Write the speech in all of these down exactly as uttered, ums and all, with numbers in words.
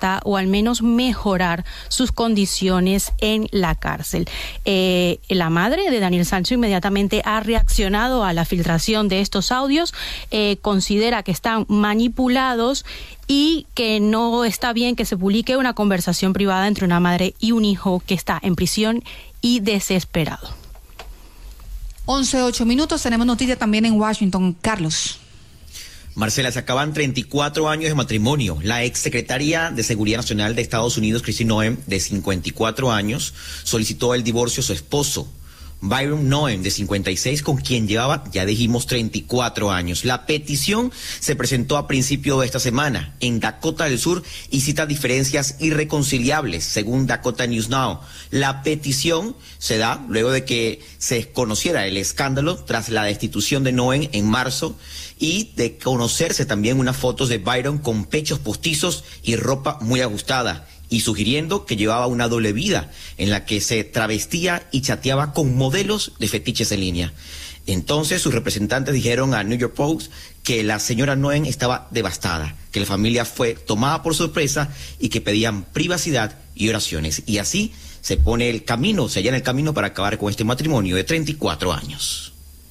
Caquetá, o al menos mejorar sus condiciones en la cárcel. Eh, la madre de Daniel Sancho inmediatamente ha reaccionado a la filtración de estos audios, eh, considera que están manipulados y que no está bien que se publique una conversación privada entre una madre y un hijo que está en prisión y desesperado. once, ocho minutos, tenemos noticia también en Washington. Carlos. Marcela, se acaban treinta y cuatro años de matrimonio. La exsecretaria de Seguridad Nacional de Estados Unidos, Kristi Noem, de cincuenta y cuatro años, solicitó el divorcio a su esposo, Byron Noem, de cincuenta y seis, con quien llevaba, ya dijimos, treinta y cuatro años. La petición se presentó a principio de esta semana en Dakota del Sur y cita diferencias irreconciliables, según Dakota News Now. La petición se da luego de que se conociera el escándalo tras la destitución de Noem en marzo y de conocerse también unas fotos de Byron con pechos postizos y ropa muy ajustada, y sugiriendo que llevaba una doble vida en la que se travestía y chateaba con modelos de fetiches en línea. Entonces sus representantes dijeron a New York Post que la señora Noem estaba devastada, que la familia fue tomada por sorpresa y que pedían privacidad y oraciones. Y así se pone el camino, se allana el camino para acabar con este matrimonio de treinta y cuatro años.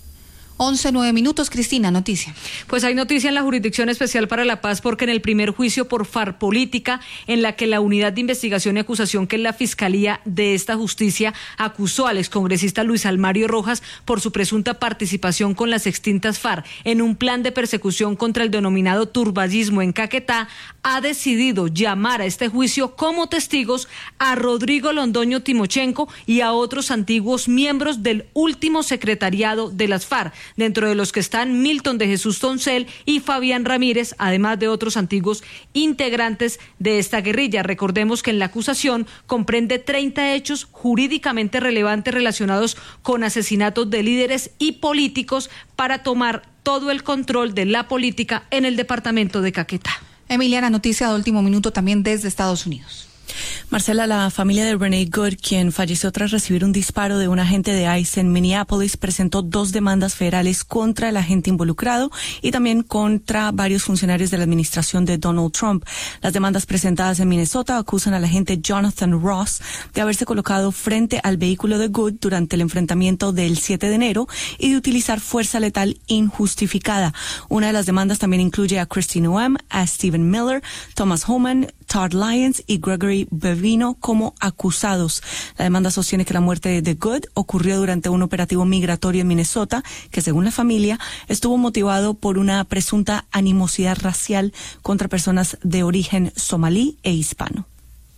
once, nueve minutos, Cristina, noticia. Pues hay noticia en la Jurisdicción Especial para la Paz, porque en el primer juicio por FARC Política, en la que la Unidad de Investigación y Acusación, que es la Fiscalía de esta justicia, acusó al excongresista Luis Almario Rojas por su presunta participación con las extintas FARC en un plan de persecución contra el denominado turballismo en Caquetá, ha decidido llamar a este juicio como testigos a Rodrigo Londoño Timochenko y a otros antiguos miembros del último secretariado de las FARC, dentro de los que están Milton de Jesús Toncel y Fabián Ramírez, además de otros antiguos integrantes de esta guerrilla. Recordemos que en la acusación comprende treinta hechos jurídicamente relevantes relacionados con asesinatos de líderes y políticos para tomar todo el control de la política en el departamento de Caquetá. Emiliana, noticia de último minuto también desde Estados Unidos. Marcela, la familia de Renee Good, quien falleció tras recibir un disparo de un agente de ICE en Minneapolis, presentó dos demandas federales contra el agente involucrado y también contra varios funcionarios de la administración de Donald Trump. Las demandas presentadas en Minnesota acusan al agente Jonathan Ross de haberse colocado frente al vehículo de Good durante el enfrentamiento del siete de enero y de utilizar fuerza letal injustificada. Una de las demandas también incluye a Kristi Noem, a Stephen Miller, Thomas Homan, Todd Lyons y Gregory Bevino como acusados. La demanda sostiene que la muerte de Good ocurrió durante un operativo migratorio en Minnesota que, según la familia, estuvo motivado por una presunta animosidad racial contra personas de origen somalí e hispano.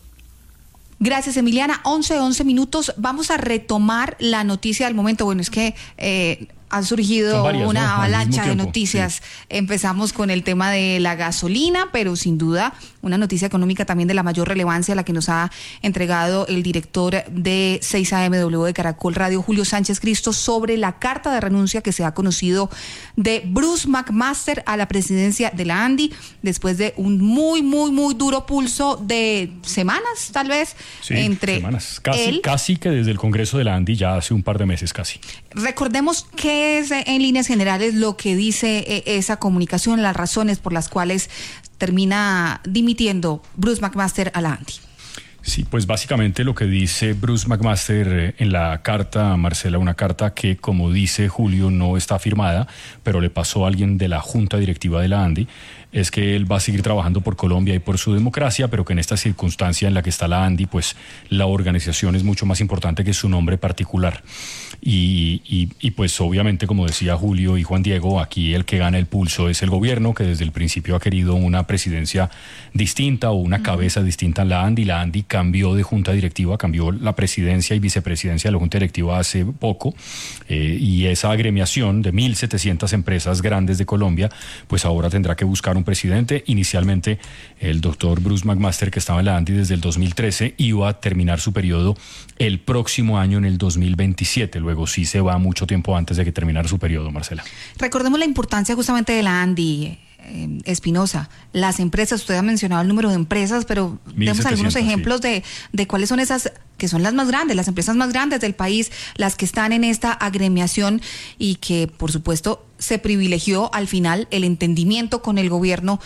Gracias, Emiliana. once, once minutos. Vamos a retomar la noticia del momento. Bueno, es que eh, han surgido varias, una ¿no? avalancha de noticias. Sí. Empezamos con el tema de la gasolina, pero sin duda una noticia económica también de la mayor relevancia, la que nos ha entregado el director de seis A M W de Caracol Radio, Julio Sánchez Cristo, sobre la carta de renuncia que se ha conocido de Bruce McMaster a la presidencia de la ANDI, después de un muy, muy, muy duro pulso de semanas, tal vez, sí, entre semanas. Casi, él. Casi que desde el Congreso de la ANDI, ya hace un par de meses casi. Recordemos qué es en líneas generales lo que dice esa comunicación, las razones por las cuales termina dimitiendo Bruce McMaster a la ANDI. Sí, pues básicamente lo que dice Bruce McMaster en la carta, Marcela, una carta que, como dice Julio, no está firmada, pero le pasó a alguien de la junta directiva de la ANDI, es que él va a seguir trabajando por Colombia y por su democracia, pero que en esta circunstancia en la que está la ANDI, pues la organización es mucho más importante que su nombre particular. Y, y, y pues obviamente, como decía Julio y Juan Diego, aquí el que gana el pulso es el gobierno, que desde el principio ha querido una presidencia distinta o una cabeza distinta en la ANDI. La ANDI cambió de junta directiva, cambió la presidencia y vicepresidencia de la junta directiva hace poco, eh, y esa agremiación de mil setecientas empresas grandes de Colombia, pues ahora tendrá que buscar un presidente. Inicialmente el doctor Bruce McMaster, que estaba en la ANDI desde el dos mil trece, iba a terminar su periodo el próximo año, en el dos mil veintisiete. Luego sí se va mucho tiempo antes de que terminara su periodo, Marcela. Recordemos la importancia justamente de la ANDI, eh, Espinosa. Las empresas, usted ha mencionado el número de empresas, pero demos algunos ejemplos sí. de, de cuáles son esas que son las más grandes, las empresas más grandes del país, las que están en esta agremiación y que, por supuesto, se privilegió al final el entendimiento con el gobierno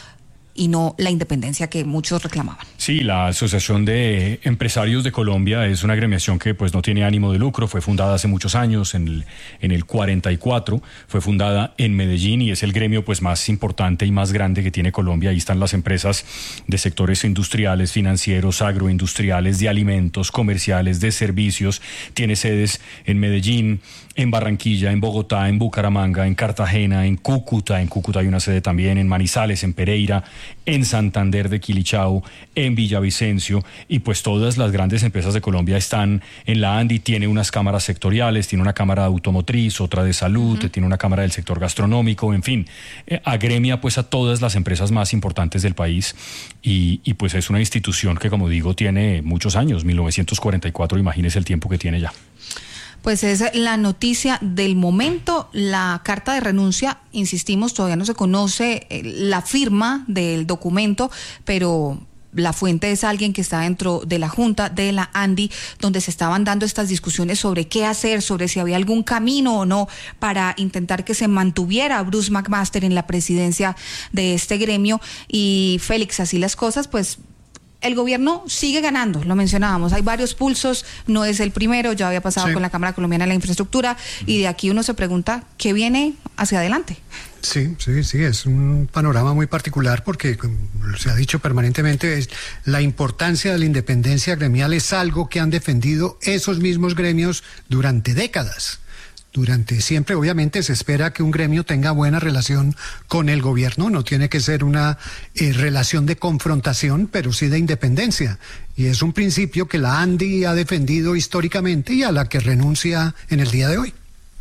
y no la independencia que muchos reclamaban. Sí, la Asociación de Empresarios de Colombia es una agremiación que pues no tiene ánimo de lucro, fue fundada hace muchos años, en el, en el cuarenta y cuatro, fue fundada en Medellín y es el gremio pues más importante y más grande que tiene Colombia. Ahí están las empresas de sectores industriales, financieros, agroindustriales, de alimentos, comerciales, de servicios. Tiene sedes en Medellín, en Barranquilla, en Bogotá, en Bucaramanga, en Cartagena, en Cúcuta, en Cúcuta hay una sede también, en Manizales, en Pereira, en Santander de Quilichao, en Villavicencio, y pues todas las grandes empresas de Colombia están en la ANDI. Tiene unas cámaras sectoriales, tiene una cámara automotriz, otra de salud, uh-huh. tiene una cámara del sector gastronómico, en fin, eh, agremia pues a todas las empresas más importantes del país y, y pues es una institución que, como digo, tiene muchos años, mil novecientos cuarenta y cuatro, imagínese el tiempo que tiene ya. Pues es la noticia del momento, la carta de renuncia, insistimos, todavía no se conoce la firma del documento, pero la fuente es alguien que está dentro de la Junta de la ANDI, donde se estaban dando estas discusiones sobre qué hacer, sobre si había algún camino o no para intentar que se mantuviera Bruce McMaster en la presidencia de este gremio. Y Félix, así las cosas, pues el gobierno sigue ganando, lo mencionábamos, hay varios pulsos, no es el primero, ya había pasado sí. con la Cámara Colombiana de la Infraestructura, y de aquí uno se pregunta, ¿qué viene hacia adelante? Sí, sí, sí, es un panorama muy particular porque, como se ha dicho permanentemente, es, la importancia de la independencia gremial es algo que han defendido esos mismos gremios durante décadas. Durante siempre, obviamente, se espera que un gremio tenga buena relación con el gobierno, no tiene que ser una eh, relación de confrontación, pero sí de independencia. Y es un principio que la ANDI ha defendido históricamente y a la que renuncia en el día de hoy.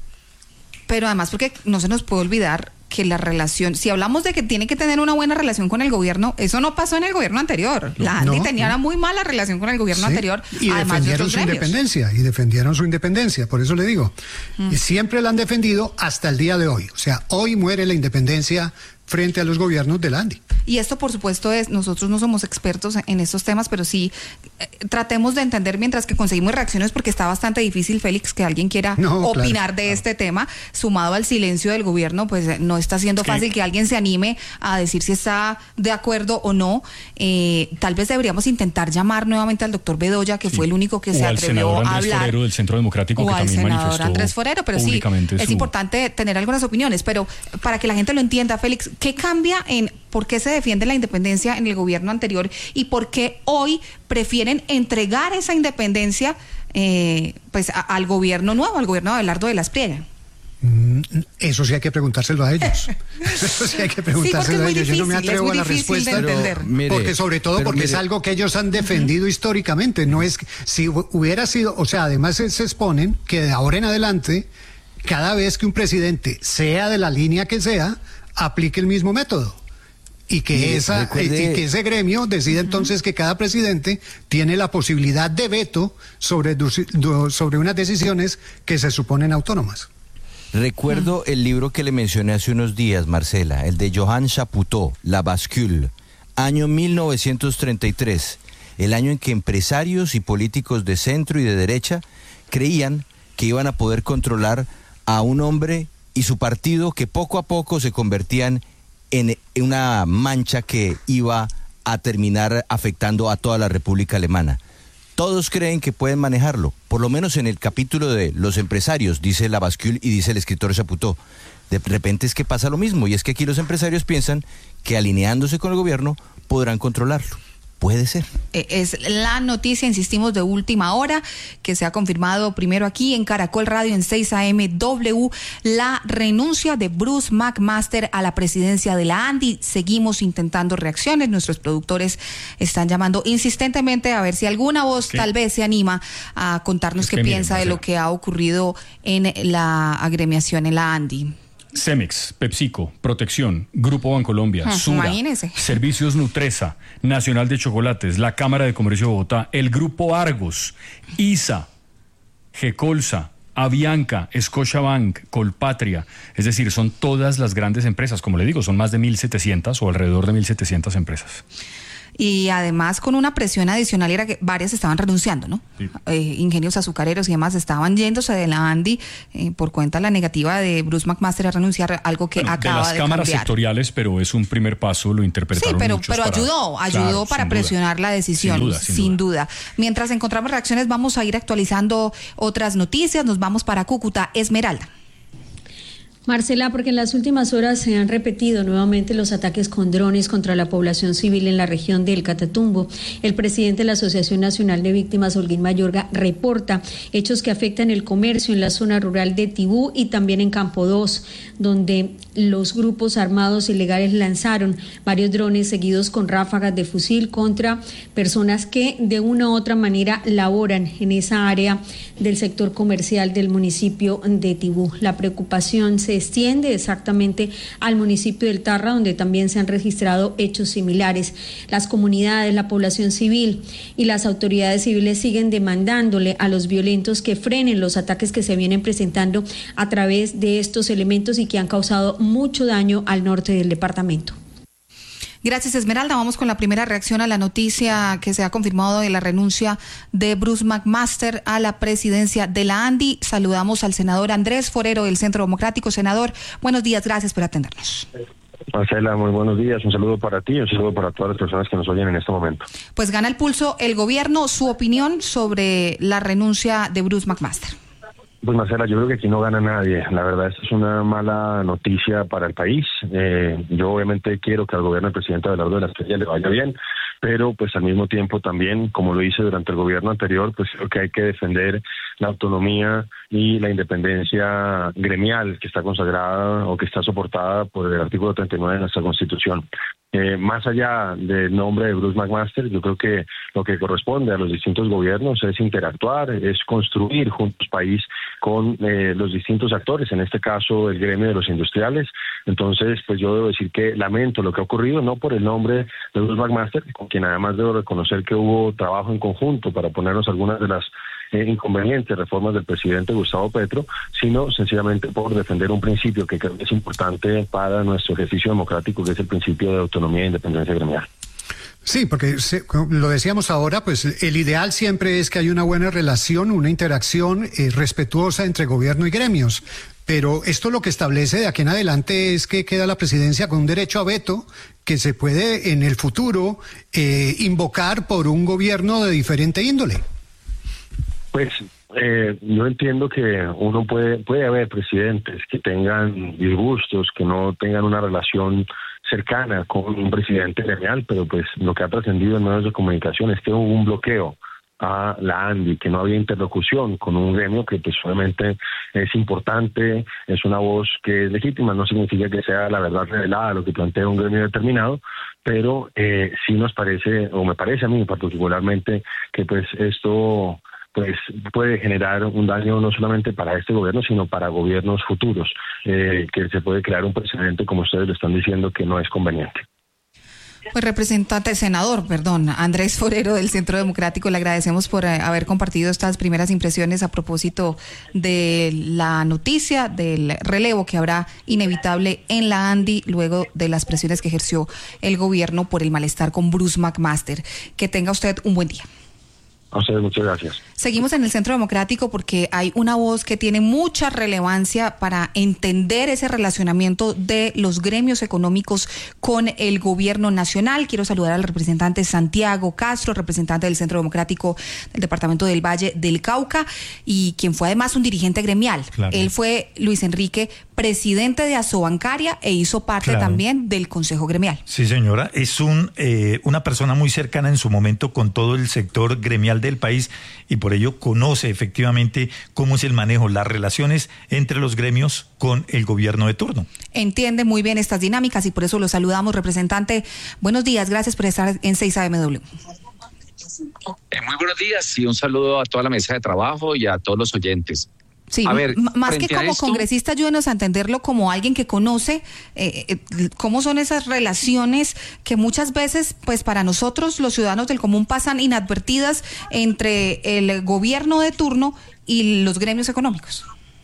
Pero además, porque no se nos puede olvidar que la relación, si hablamos de que tiene que tener una buena relación con el gobierno, eso no pasó en el gobierno anterior. La ANDI no, tenía no. una muy mala relación con el gobierno sí, anterior. Y además defendieron de su gremios. independencia, y defendieron su independencia, por eso le digo. Mm. Y siempre la han defendido hasta el día de hoy. O sea, hoy muere la independencia frente a los gobiernos de la ANDI. Y esto, por supuesto, es, nosotros no somos expertos en estos temas, pero sí eh, tratemos de entender mientras que conseguimos reacciones, porque está bastante difícil, Félix, que alguien quiera no, opinar claro, de claro. este tema, sumado al silencio del gobierno, pues no está siendo fácil sí. que alguien se anime a decir si está de acuerdo o no. Eh, tal vez deberíamos intentar llamar nuevamente al doctor Bedoya, que sí. fue el único que o se atrevió a hablar. Forero del Centro Democrático, o que al también senador manifestó Andrés Forero, pero sí, es su... importante tener algunas opiniones, pero para que la gente lo entienda, Félix, ¿qué cambia en por qué se defiende la independencia en el gobierno anterior y por qué hoy prefieren entregar esa independencia eh, pues a, al gobierno nuevo, al gobierno de Abelardo de la Espriella? Eso sí hay que preguntárselo a ellos. Eso sí hay que preguntárselo sí, a ellos. Difícil, yo no me atrevo a la respuesta, pero, mire, porque sobre todo porque mire. es algo que ellos han defendido uh-huh. históricamente. No es si hubiera sido, o sea, además se, se exponen que de ahora en adelante, cada vez que un presidente, sea de la línea que sea, aplique el mismo método. Y que, Mire, esa, recuerde... y que ese gremio decida entonces que cada presidente tiene la posibilidad de veto sobre, sobre unas decisiones que se suponen autónomas. Recuerdo el libro que le mencioné hace unos días, Marcela, el de Johan Chaputó, La Bascule, año mil novecientos treinta y tres, el año en que empresarios y políticos de centro y de derecha creían que iban a poder controlar a un hombre y su partido que poco a poco se convertían en una mancha que iba a terminar afectando a toda la República Alemana. Todos creen que pueden manejarlo, por lo menos en el capítulo de los empresarios, dice La Bascule y dice el escritor Chaputó. De repente es que pasa lo mismo, y es que aquí los empresarios piensan que alineándose con el gobierno podrán controlarlo. Puede ser. Es la noticia, insistimos, de última hora, que se ha confirmado primero aquí en Caracol Radio en seis A M W, la renuncia de Bruce McMaster a la presidencia de la ANDI. Seguimos intentando reacciones, nuestros productores están llamando insistentemente a ver si alguna voz ¿Qué? tal vez se anima a contarnos es qué que piensa miren, de lo que ha ocurrido en la agremiación en la ANDI. Cemex, PepsiCo, Protección, Grupo Bancolombia, ah, Sura, imagínese. Servicios Nutresa, Nacional de Chocolates, la Cámara de Comercio de Bogotá, el Grupo Argos, I S A, Gecolsa, Avianca, Scotiabank, Colpatria, es decir, son todas las grandes empresas, como le digo, son más de mil setecientas o alrededor de mil setecientas empresas. y además con una presión adicional era que varias estaban renunciando, ¿no? Sí. Eh, ingenios azucareros y demás estaban yéndose de la ANDI eh, por cuenta de la negativa de Bruce McMaster a renunciar, algo que bueno, acaba de cambiar. De las cámaras sectoriales, pero es un primer paso, lo interpretaron Sí, pero, muchos pero para, ayudó, ayudó claro, para presionar duda. la decisión, sin, duda, sin, sin duda. duda. Mientras encontramos reacciones, vamos a ir actualizando otras noticias, nos vamos para Cúcuta. Esmeralda. Marcela, porque en las últimas horas se han repetido nuevamente los ataques con drones contra la población civil en la región del Catatumbo. El presidente de la Asociación Nacional de Víctimas, Holguín Mayorga, reporta hechos que afectan el comercio en la zona rural de Tibú y también en Campo dos, donde los grupos armados ilegales lanzaron varios drones seguidos con ráfagas de fusil contra personas que de una u otra manera laboran en esa área del sector comercial del municipio de Tibú. La preocupación se extiende exactamente al municipio del Tarra, donde también se han registrado hechos similares. Las comunidades, la población civil y las autoridades civiles siguen demandándole a los violentos que frenen los ataques que se vienen presentando a través de estos elementos y que han causado mucho daño al norte del departamento. Gracias, Esmeralda. Vamos con la primera reacción a la noticia que se ha confirmado de la renuncia de Bruce McMaster a la presidencia de la ANDI. Saludamos al senador Andrés Forero del Centro Democrático. Senador, buenos días, gracias por atendernos. Marcela, muy buenos días. Un saludo para ti y un saludo para todas las personas que nos oyen en este momento. Pues gana el pulso el gobierno. Su opinión sobre la renuncia de Bruce McMaster. Pues Marcela, yo creo que aquí no gana nadie. La verdad, esta es una mala noticia para el país. Eh, yo obviamente quiero que al gobierno del presidente Abelardo de la Espriella le vaya bien, pero pues al mismo tiempo también, como lo hice durante el gobierno anterior, pues creo que hay que defender la autonomía y la independencia gremial que está consagrada o que está soportada por el artículo treinta y nueve de nuestra Constitución. Eh, más allá del nombre de Bruce McMaster, yo creo que lo que corresponde a los distintos gobiernos es interactuar, es construir juntos país con eh, los distintos actores, en este caso el gremio de los industriales. Entonces, pues yo debo decir que lamento lo que ha ocurrido, no por el nombre de Bruce McMaster, con quien además debo reconocer que hubo trabajo en conjunto para ponernos algunas de las eh, inconvenientes reformas del presidente Gustavo Petro, sino sencillamente por defender un principio que creo que es importante para nuestro ejercicio democrático, que es el principio de autonomía e independencia gremial. Sí, porque se, lo decíamos ahora, pues el ideal siempre es que haya una buena relación, una interacción eh, respetuosa entre gobierno y gremios. Pero esto lo que establece de aquí en adelante es que queda la presidencia con un derecho a veto que se puede en el futuro eh, invocar por un gobierno de diferente índole. Pues eh, yo entiendo que uno puede, puede haber presidentes que tengan disgustos, que no tengan una relación cercana con un presidente gremial, pero pues lo que ha trascendido en medios de comunicación es que hubo un bloqueo a la ANDI, que no había interlocución con un gremio que pues obviamente es importante, es una voz que es legítima, no significa que sea la verdad revelada lo que plantea un gremio determinado, pero eh, sí nos parece, o me parece a mí particularmente, que pues esto pues puede generar un daño no solamente para este gobierno, sino para gobiernos futuros, eh, que se puede crear un precedente, como ustedes lo están diciendo, que no es conveniente. Pues representante, senador, perdón, Andrés Forero del Centro Democrático, le agradecemos por eh, haber compartido estas primeras impresiones a propósito de la noticia del relevo que habrá inevitable en la ANDI luego de las presiones que ejerció el gobierno por el malestar con Bruce McMaster. Que tenga usted un buen día. A ustedes, muchas gracias. Seguimos en el Centro Democrático porque hay una voz que tiene mucha relevancia para entender ese relacionamiento de los gremios económicos con el gobierno nacional. Quiero saludar al representante Santiago Castro, representante del Centro Democrático del Departamento del Valle del Cauca y quien fue además un dirigente gremial. Claro. Él fue, Luis Enrique, presidente de Asobancaria e hizo parte claro. también del Consejo Gremial. Sí, señora, es un eh, una persona muy cercana en su momento con todo el sector gremial del país y por ello conoce efectivamente cómo es el manejo, las relaciones entre los gremios con el gobierno de turno. Entiende muy bien estas dinámicas y por eso lo saludamos, representante. Buenos días, gracias por estar en seis A M W. Eh, muy buenos días y un saludo a toda la mesa de trabajo y a todos los oyentes. Sí, a ver, más que como esto, congresista, ayúdenos a entenderlo como alguien que conoce eh, eh, cómo son esas relaciones que muchas veces, pues para nosotros, los ciudadanos del común, pasan inadvertidas entre el gobierno de turno y los gremios económicos.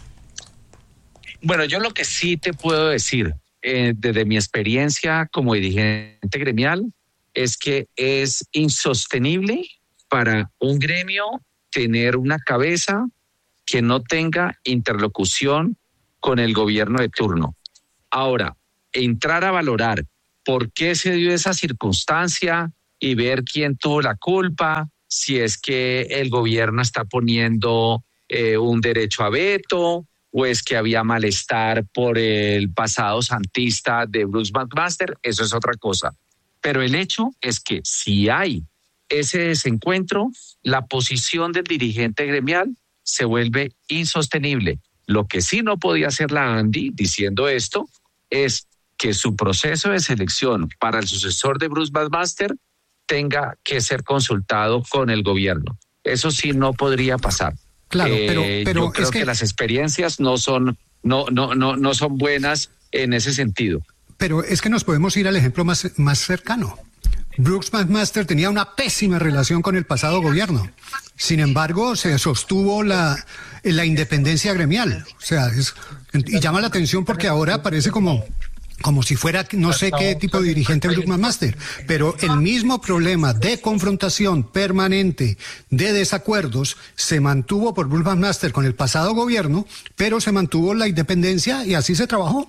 Bueno, yo lo que sí te puedo decir, eh, desde mi experiencia como dirigente gremial, es que es insostenible para un gremio tener una cabeza que no tenga interlocución con el gobierno de turno. Ahora, entrar a valorar por qué se dio esa circunstancia y ver quién tuvo la culpa, si es que el gobierno está poniendo eh, un derecho a veto o es que había malestar por el pasado santista de Bruce McMaster, eso es otra cosa. Pero el hecho es que si hay ese desencuentro, la posición del dirigente gremial se vuelve insostenible. Lo que sí no podía hacer la ANDI diciendo esto es que su proceso de selección para el sucesor de Bruce McMaster tenga que ser consultado con el gobierno. Eso sí no podría pasar. Claro, eh, pero, pero yo creo es que... que las experiencias no son, no, no, no, no son buenas en ese sentido. Pero es que nos podemos ir al ejemplo más, más cercano. Bruce McMaster tenía una pésima relación con el pasado gobierno. Sin embargo, se sostuvo la, la independencia gremial. O sea, es, y llama la atención porque ahora parece como, como si fuera no sé qué tipo de dirigente Bruce McMaster. Pero el mismo problema de confrontación permanente, de desacuerdos, se mantuvo por Bruce McMaster con el pasado gobierno, pero se mantuvo la independencia y así se trabajó.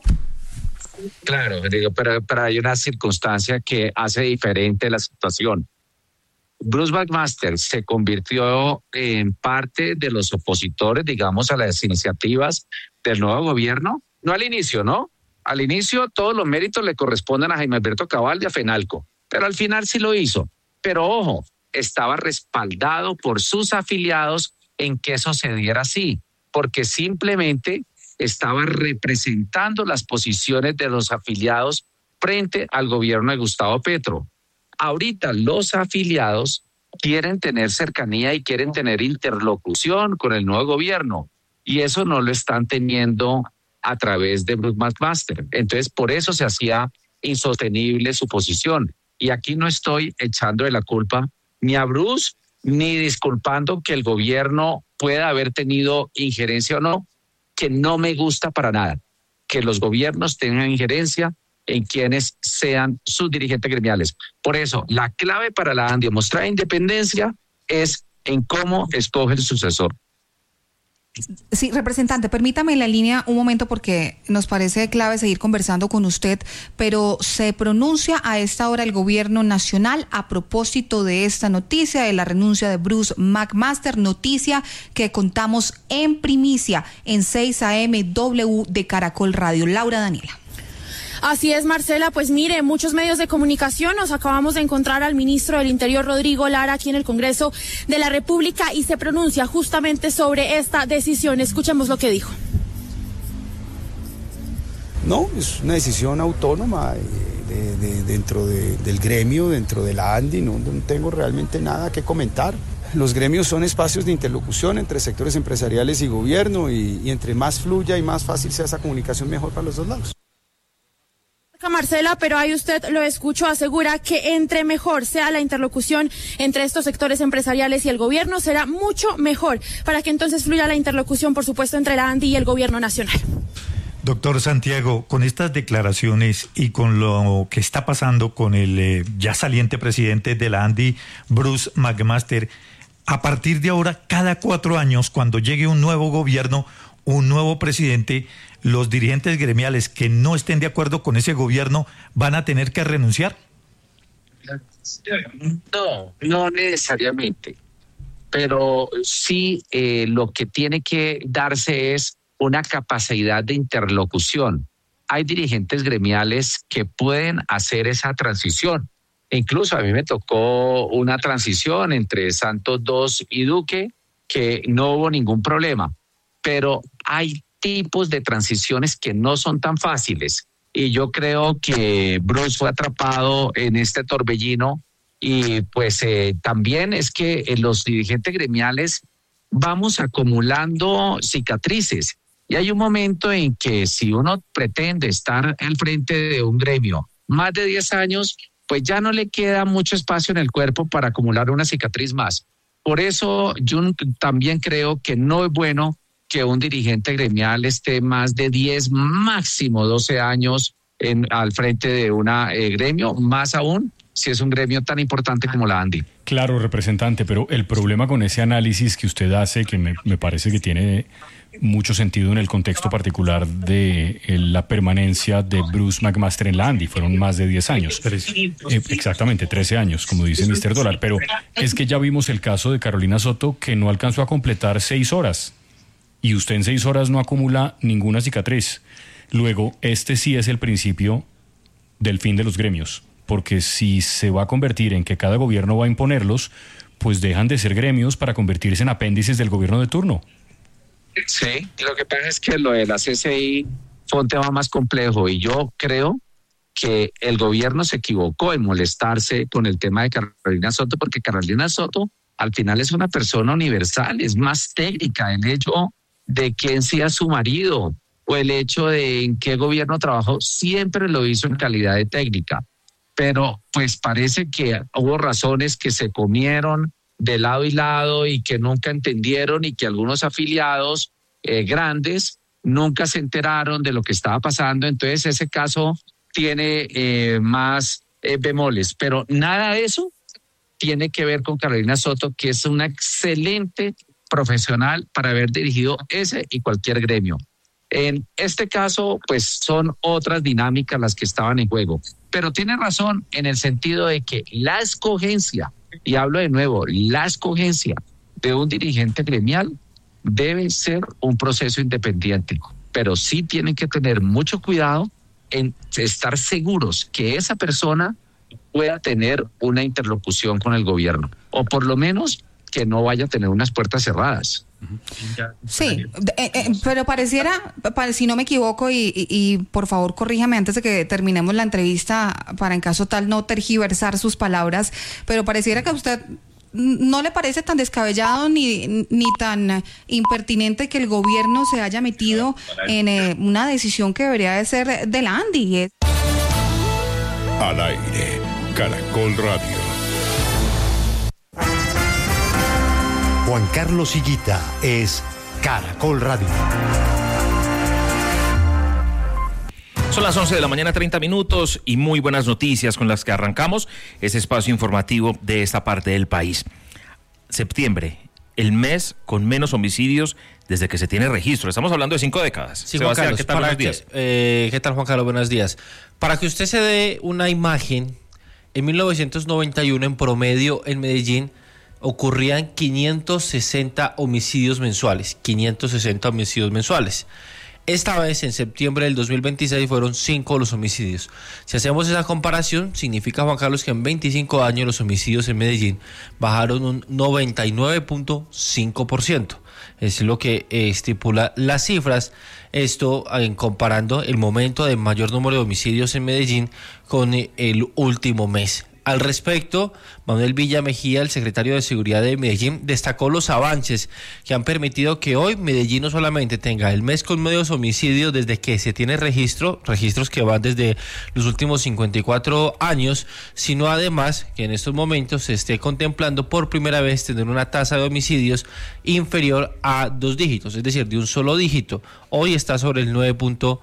Claro, digo, pero, pero hay una circunstancia que hace diferente la situación. Bruce McMaster se convirtió en parte de los opositores, digamos, a las iniciativas del nuevo gobierno. No al inicio, ¿no? Al inicio todos los méritos le corresponden a Jaime Alberto Cabal y a Fenalco, pero al final sí lo hizo. Pero ojo, estaba respaldado por sus afiliados en que eso se diera así, porque simplemente estaba representando las posiciones de los afiliados frente al gobierno de Gustavo Petro. Ahorita los afiliados quieren tener cercanía y quieren tener interlocución con el nuevo gobierno y eso no lo están teniendo a través de Bruce McMaster. Entonces, por eso se hacía insostenible su posición. Y aquí no estoy echando de la culpa ni a Bruce ni disculpando que el gobierno pueda haber tenido injerencia o no, que no me gusta para nada, que los gobiernos tengan injerencia en quienes sean sus dirigentes gremiales. Por eso, la clave para la ANDI mostrar independencia es en cómo escoge el sucesor. Sí, representante, permítame en la línea un momento porque nos parece clave seguir conversando con usted, pero se pronuncia a esta hora el gobierno nacional a propósito de esta noticia de la renuncia de Bruce McMaster, noticia que contamos en primicia en seis A M W de Caracol Radio. Laura Daniela. Así es, Marcela, pues mire, muchos medios de comunicación nos acabamos de encontrar al ministro del Interior, Rodrigo Lara, aquí en el Congreso de la República y se pronuncia justamente sobre esta decisión. Escuchemos lo que dijo. No, es una decisión autónoma de, de, dentro de, del gremio, dentro de la ANDI, no, no tengo realmente nada que comentar. Los gremios son espacios de interlocución entre sectores empresariales y gobierno y, y entre más fluya y más fácil sea esa comunicación, mejor para los dos lados. Marcela, pero ahí usted lo escucho, asegura que entre mejor sea la interlocución entre estos sectores empresariales y el gobierno, será mucho mejor para que entonces fluya la interlocución, por supuesto, entre la ANDI y el gobierno nacional. Doctor Santiago, con estas declaraciones y con lo que está pasando con el eh, ya saliente presidente de la ANDI, Bruce McMaster, a partir de ahora, cada cuatro años, cuando llegue un nuevo gobierno, un nuevo presidente, los dirigentes gremiales que no estén de acuerdo con ese gobierno van a tener que renunciar. No, no necesariamente, pero sí eh, lo que tiene que darse es una capacidad de interlocución. Hay dirigentes gremiales que pueden hacer esa transición. Incluso a mí me tocó una transición entre Santos dos y Duque que no hubo ningún problema, pero hay tipos de transiciones que no son tan fáciles y yo creo que Bruce fue atrapado en este torbellino y pues eh, también es que eh, los dirigentes gremiales vamos acumulando cicatrices y hay un momento en que si uno pretende estar al frente de un gremio más de diez años, pues ya no le queda mucho espacio en el cuerpo para acumular una cicatriz más. Por eso yo también creo que no es bueno que un dirigente gremial esté más de diez, máximo doce años en, al frente de un eh, gremio, más aún si es un gremio tan importante como la ANDI. Claro, representante, pero el problema con ese análisis que usted hace, que me, me parece que tiene mucho sentido en el contexto particular de eh, la permanencia de Bruce McMaster en la ANDI, fueron más de diez años. Eh, exactamente, trece años, como dice mister Dólar, pero es que ya vimos el caso de Carolina Soto, que no alcanzó a completar seis horas, y usted en seis horas no acumula ninguna cicatriz. Luego, este sí es el principio del fin de los gremios, porque si se va a convertir en que cada gobierno va a imponerlos, pues dejan de ser gremios para convertirse en apéndices del gobierno de turno. Sí, lo que pasa es que lo de la C C I fue un tema más complejo y yo creo que el gobierno se equivocó en molestarse con el tema de Carolina Soto, porque Carolina Soto al final es una persona universal, es más técnica. El hecho de quién sea su marido o el hecho de en qué gobierno trabajó, siempre lo hizo en calidad de técnica. Pero pues parece que hubo razones que se comieron de lado y lado y que nunca entendieron, y que algunos afiliados eh, grandes nunca se enteraron de lo que estaba pasando. Entonces ese caso tiene eh, más eh, bemoles, pero nada de eso tiene que ver con Carolina Soto, que es una excelente profesional para haber dirigido ese y cualquier gremio. En este caso, pues son otras dinámicas las que estaban en juego. Pero tiene razón en el sentido de que la escogencia, y hablo de nuevo, la escogencia de un dirigente gremial debe ser un proceso independiente, pero sí tienen que tener mucho cuidado en estar seguros que esa persona pueda tener una interlocución con el gobierno, o por lo menos que no vaya a tener unas puertas cerradas. Sí, eh, eh, pero pareciera, si no me equivoco, y, y, y por favor corríjame antes de que terminemos la entrevista para en caso tal no tergiversar sus palabras, pero pareciera que a usted no le parece tan descabellado ni, ni tan impertinente que el gobierno se haya metido en eh, una decisión que debería de ser de la ANDI. Al aire, Caracol Radio. Juan Carlos Higuita es Caracol Radio. Son las once de la mañana, treinta minutos, y muy buenas noticias con las que arrancamos este espacio informativo de esta parte del país. Septiembre, el mes con menos homicidios desde que se tiene registro. Estamos hablando de cinco décadas. Sí, Juan Carlos, ¿qué tal? Buenos días. Que, eh, ¿Qué tal, Juan Carlos? Buenos días. Para que usted se dé una imagen, en mil novecientos noventa y uno en promedio en Medellín ocurrían quinientos sesenta homicidios mensuales, quinientos sesenta homicidios mensuales. Esta vez, en septiembre del dos mil veintiséis, fueron cinco los homicidios. Si hacemos esa comparación, significa, Juan Carlos, que en veinticinco años los homicidios en Medellín bajaron un noventa y nueve punto cinco por ciento. Es lo que eh, estipula las cifras. Esto en comparando el momento de mayor número de homicidios en Medellín con eh, el último mes. Al respecto, Manuel Villa Mejía, el secretario de Seguridad de Medellín, destacó los avances que han permitido que hoy Medellín no solamente tenga el mes con medios homicidios desde que se tiene registro, registros que van desde los últimos cincuenta y cuatro años, sino además que en estos momentos se esté contemplando por primera vez tener una tasa de homicidios inferior a dos dígitos, es decir, de un solo dígito. Hoy está sobre el nueve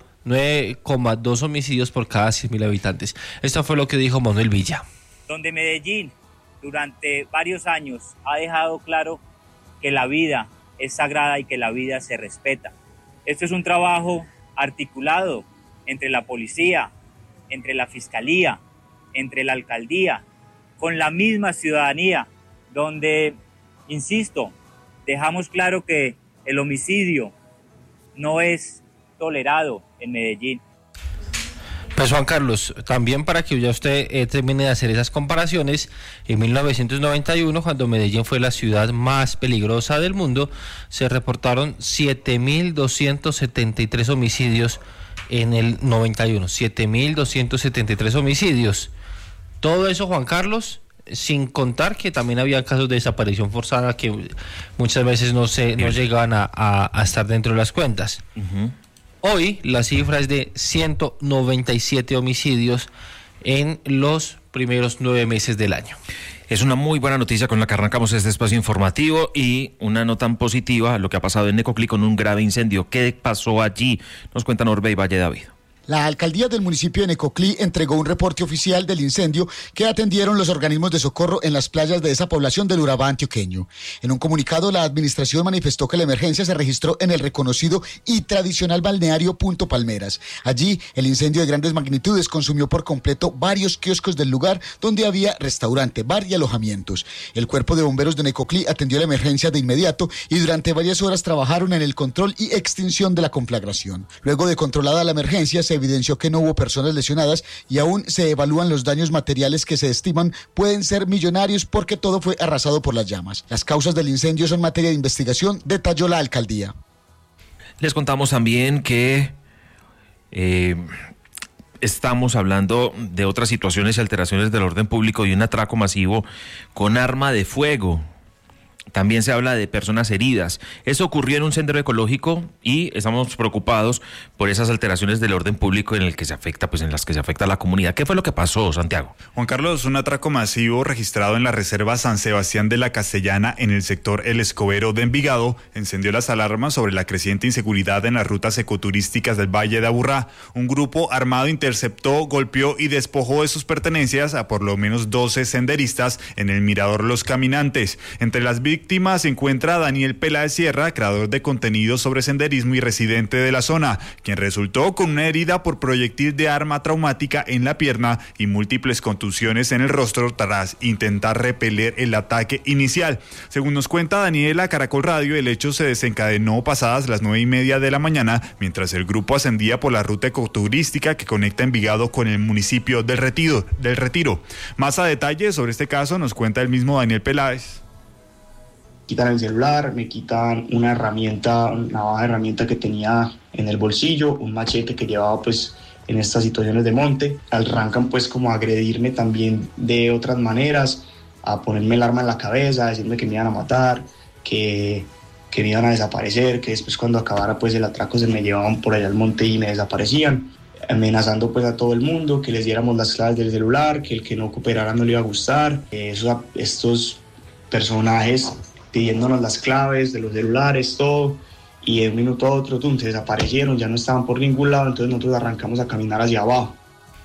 coma dos homicidios por cada cien mil habitantes. Esto fue lo que dijo Manuel Villa. Donde Medellín durante varios años ha dejado claro que la vida es sagrada y que la vida se respeta. Esto es un trabajo articulado entre la policía, entre la fiscalía, entre la alcaldía, con la misma ciudadanía, donde, insisto, dejamos claro que el homicidio no es tolerado en Medellín. Pues Juan Carlos, también para que ya usted eh, termine de hacer esas comparaciones, en mil novecientos noventa y uno, cuando Medellín fue la ciudad más peligrosa del mundo, se reportaron siete mil doscientos setenta y tres homicidios en el noventa y uno, siete mil doscientos setenta y tres homicidios. Todo eso, Juan Carlos, sin contar que también había casos de desaparición forzada que muchas veces no se no llegaban a, a, a estar dentro de las cuentas. Uh-huh. Hoy la cifra es de ciento noventa y siete homicidios en los primeros nueve meses del año. Es una muy buena noticia con la que arrancamos este espacio informativo, y una no tan positiva, lo que ha pasado en Necoclí con un grave incendio. ¿Qué pasó allí? Nos cuenta Norbey Valle David. La alcaldía del municipio de Necoclí entregó un reporte oficial del incendio que atendieron los organismos de socorro en las playas de esa población del Urabá antioqueño. En un comunicado, la administración manifestó que la emergencia se registró en el reconocido y tradicional balneario Punto Palmeras. Allí, el incendio de grandes magnitudes consumió por completo varios kioscos del lugar donde había restaurante, bar y alojamientos. El cuerpo de bomberos de Necoclí atendió la emergencia de inmediato y durante varias horas trabajaron en el control y extinción de la conflagración. Luego de controlada la emergencia, se evidenció que no hubo personas lesionadas y aún se evalúan los daños materiales que se estiman pueden ser millonarios porque todo fue arrasado por las llamas. Las causas del incendio son materia de investigación, detalló la alcaldía. Les contamos también que eh, estamos hablando de otras situaciones y alteraciones del orden público y un atraco masivo con arma de fuego. También se habla de personas heridas. Eso ocurrió en un sendero ecológico y estamos preocupados por esas alteraciones del orden público en el que se afecta, pues en las que se afecta a la comunidad. ¿Qué fue lo que pasó, Santiago? Juan Carlos, un atraco masivo registrado en la reserva San Sebastián de la Castellana en el sector El Escobero de Envigado encendió las alarmas sobre la creciente inseguridad en las rutas ecoturísticas del Valle de Aburrá. Un grupo armado interceptó, golpeó y despojó de sus pertenencias a por lo menos doce senderistas en el Mirador Los Caminantes. Entre las víctimas víctima se encuentra Daniel Peláez Sierra, creador de contenido sobre senderismo y residente de la zona, quien resultó con una herida por proyectil de arma traumática en la pierna y múltiples contusiones en el rostro tras intentar repeler el ataque inicial. Según nos cuenta Daniela Caracol Radio, el hecho se desencadenó pasadas las nueve y media de la mañana, mientras el grupo ascendía por la ruta ecoturística que conecta Envigado con el municipio del Retiro. Del Retiro. Más a detalle sobre este caso nos cuenta el mismo Daniel Peláez. Quitan el celular, me quitan una herramienta, una navaja herramienta que tenía en el bolsillo, un machete que llevaba pues en estas situaciones de monte. Arrancan pues como a agredirme también de otras maneras, a ponerme el arma en la cabeza, a decirme que me iban a matar, que, que me iban a desaparecer, que después cuando acabara pues el atraco se me llevaban por allá al monte y me desaparecían, amenazando pues a todo el mundo, que les diéramos las claves del celular, que el que no cooperara no le iba a gustar. Eso, estos personajes pidiéndonos las claves de los celulares, todo, y de un minuto a otro tum, se desaparecieron, ya no estaban por ningún lado, entonces nosotros arrancamos a caminar hacia abajo.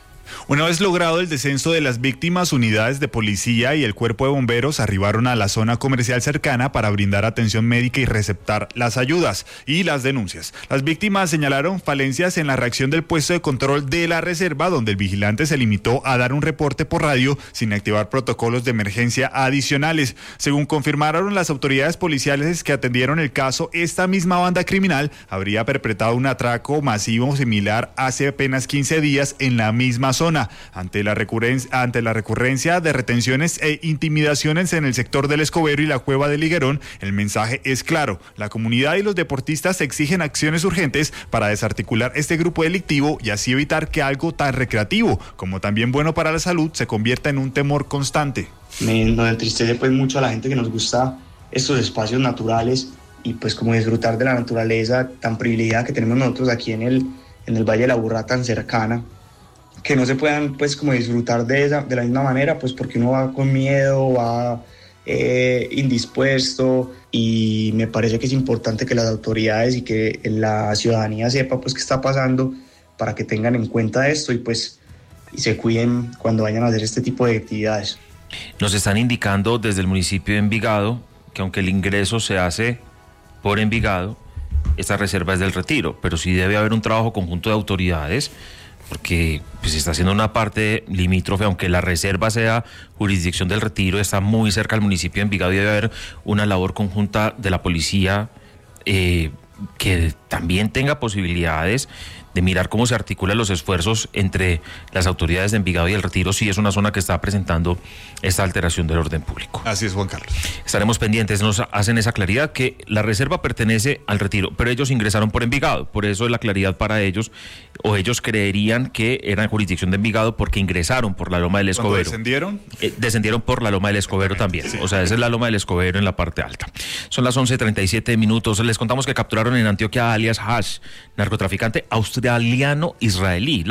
Una vez logrado el descenso de las víctimas, unidades de policía y el cuerpo de bomberos arribaron a la zona comercial cercana para brindar atención médica y receptar las ayudas y las denuncias. Las víctimas señalaron falencias en la reacción del puesto de control de la reserva, donde el vigilante se limitó a dar un reporte por radio sin activar protocolos de emergencia adicionales. Según confirmaron las autoridades policiales que atendieron el caso, esta misma banda criminal habría perpetrado un atraco masivo similar hace apenas quince días en la misma zona. Zona. Ante la recurrencia, ante la recurrencia de retenciones e intimidaciones en el sector del Escobero y la Cueva del Higuerón, el mensaje es claro. La comunidad y los deportistas exigen acciones urgentes para desarticular este grupo delictivo y así evitar que algo tan recreativo como también bueno para la salud se convierta en un temor constante. Me nos entristece pues mucho a la gente que nos gusta estos espacios naturales y pues como disfrutar de la naturaleza tan privilegiada que tenemos nosotros aquí en el, en el Valle de la Aburrá tan cercana, que no se puedan pues como disfrutar de esa de la misma manera, pues porque uno va con miedo, va eh, indispuesto, y me parece que es importante que las autoridades y que la ciudadanía sepa pues qué está pasando para que tengan en cuenta esto y pues y se cuiden cuando vayan a hacer este tipo de actividades. Nos están indicando desde el municipio de Envigado que aunque el ingreso se hace por Envigado, esta reserva es del Retiro, pero sí debe haber un trabajo conjunto de autoridades, porque pues está haciendo una parte limítrofe, aunque la reserva sea jurisdicción del Retiro, está muy cerca al municipio de Envigado y debe haber una labor conjunta de la policía eh, que también tenga posibilidades de mirar cómo se articulan los esfuerzos entre las autoridades de Envigado y el Retiro, si es una zona que está presentando esta alteración del orden público. Así es, Juan Carlos. Estaremos pendientes, nos hacen esa claridad que la reserva pertenece al Retiro, pero ellos ingresaron por Envigado, por eso es la claridad para ellos, o ellos creerían que eran jurisdicción de Envigado porque ingresaron por la Loma del Escobero. ¿Cuándo descendieron? Eh, descendieron por la Loma del Escobero también, sí. O sea, esa es la Loma del Escobero en la parte alta. Son las once treinta y siete minutos, les contamos que capturaron en Antioquia alias Hash, narcotraficante australiano israelí. Laura.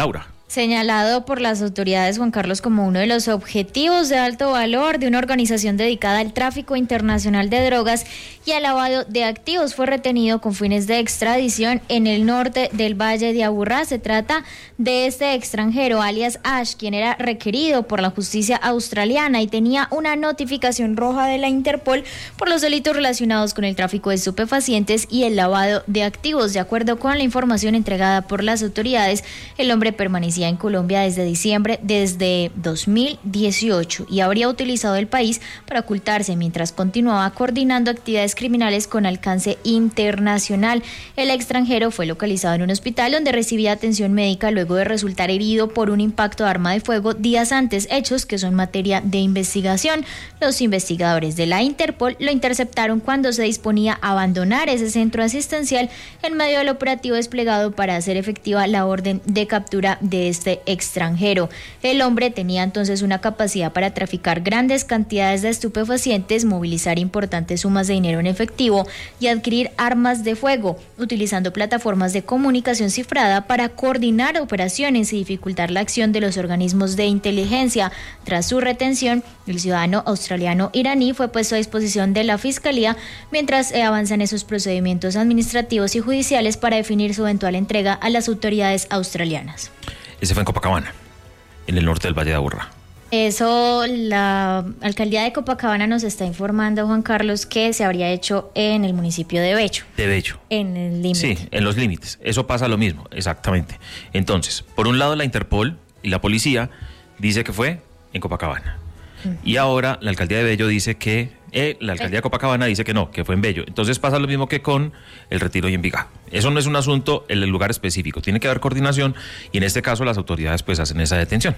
Señalado por las autoridades, Juan Carlos, como uno de los objetivos de alto valor de una organización dedicada al tráfico internacional de drogas y al lavado de activos, fue retenido con fines de extradición en el norte del Valle de Aburrá. Se trata de este extranjero, alias Ash, quien era requerido por la justicia australiana y tenía una notificación roja de la Interpol por los delitos relacionados con el tráfico de estupefacientes y el lavado de activos. De acuerdo con la información entregada por las autoridades, el hombre permanecía en Colombia desde diciembre desde dos mil dieciocho y habría utilizado el país para ocultarse mientras continuaba coordinando actividades criminales con alcance internacional. El extranjero fue localizado en un hospital donde recibía atención médica luego de resultar herido por un impacto de arma de fuego días antes, hechos que son materia de investigación. Los investigadores de la Interpol lo interceptaron cuando se disponía a abandonar ese centro asistencial en medio del operativo desplegado para hacer efectiva la orden de captura de este extranjero. El hombre tenía entonces una capacidad para traficar grandes cantidades de estupefacientes, movilizar importantes sumas de dinero en efectivo y adquirir armas de fuego, utilizando plataformas de comunicación cifrada para coordinar operaciones y dificultar la acción de los organismos de inteligencia. Tras su retención, el ciudadano australiano iraní fue puesto a disposición de la Fiscalía mientras eh, avanzan esos procedimientos administrativos y judiciales para definir su eventual entrega a las autoridades australianas. Ese fue en Copacabana, en el norte del Valle de Aburrá. Eso, la alcaldía de Copacabana nos está informando, Juan Carlos, que se habría hecho en el municipio de Bello. De Bello. En el límite. Sí, en los límites. Eso pasa lo mismo, exactamente. Entonces, por un lado la Interpol y la policía dice que fue en Copacabana. Uh-huh. Y ahora la alcaldía de Bello dice que, eh, la alcaldía de Copacabana dice que no, que fue en Bello. Entonces pasa lo mismo que con el Retiro y Envigado. Eso no es un asunto en el lugar específico, tiene que haber coordinación y en este caso las autoridades pues hacen esa detención.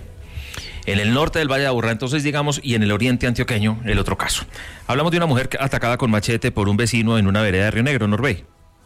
En el norte del Valle de Aburrá, entonces, digamos, y en el oriente antioqueño, el otro caso. Hablamos de una mujer atacada con machete por un vecino en una vereda de Río Negro, Norbey.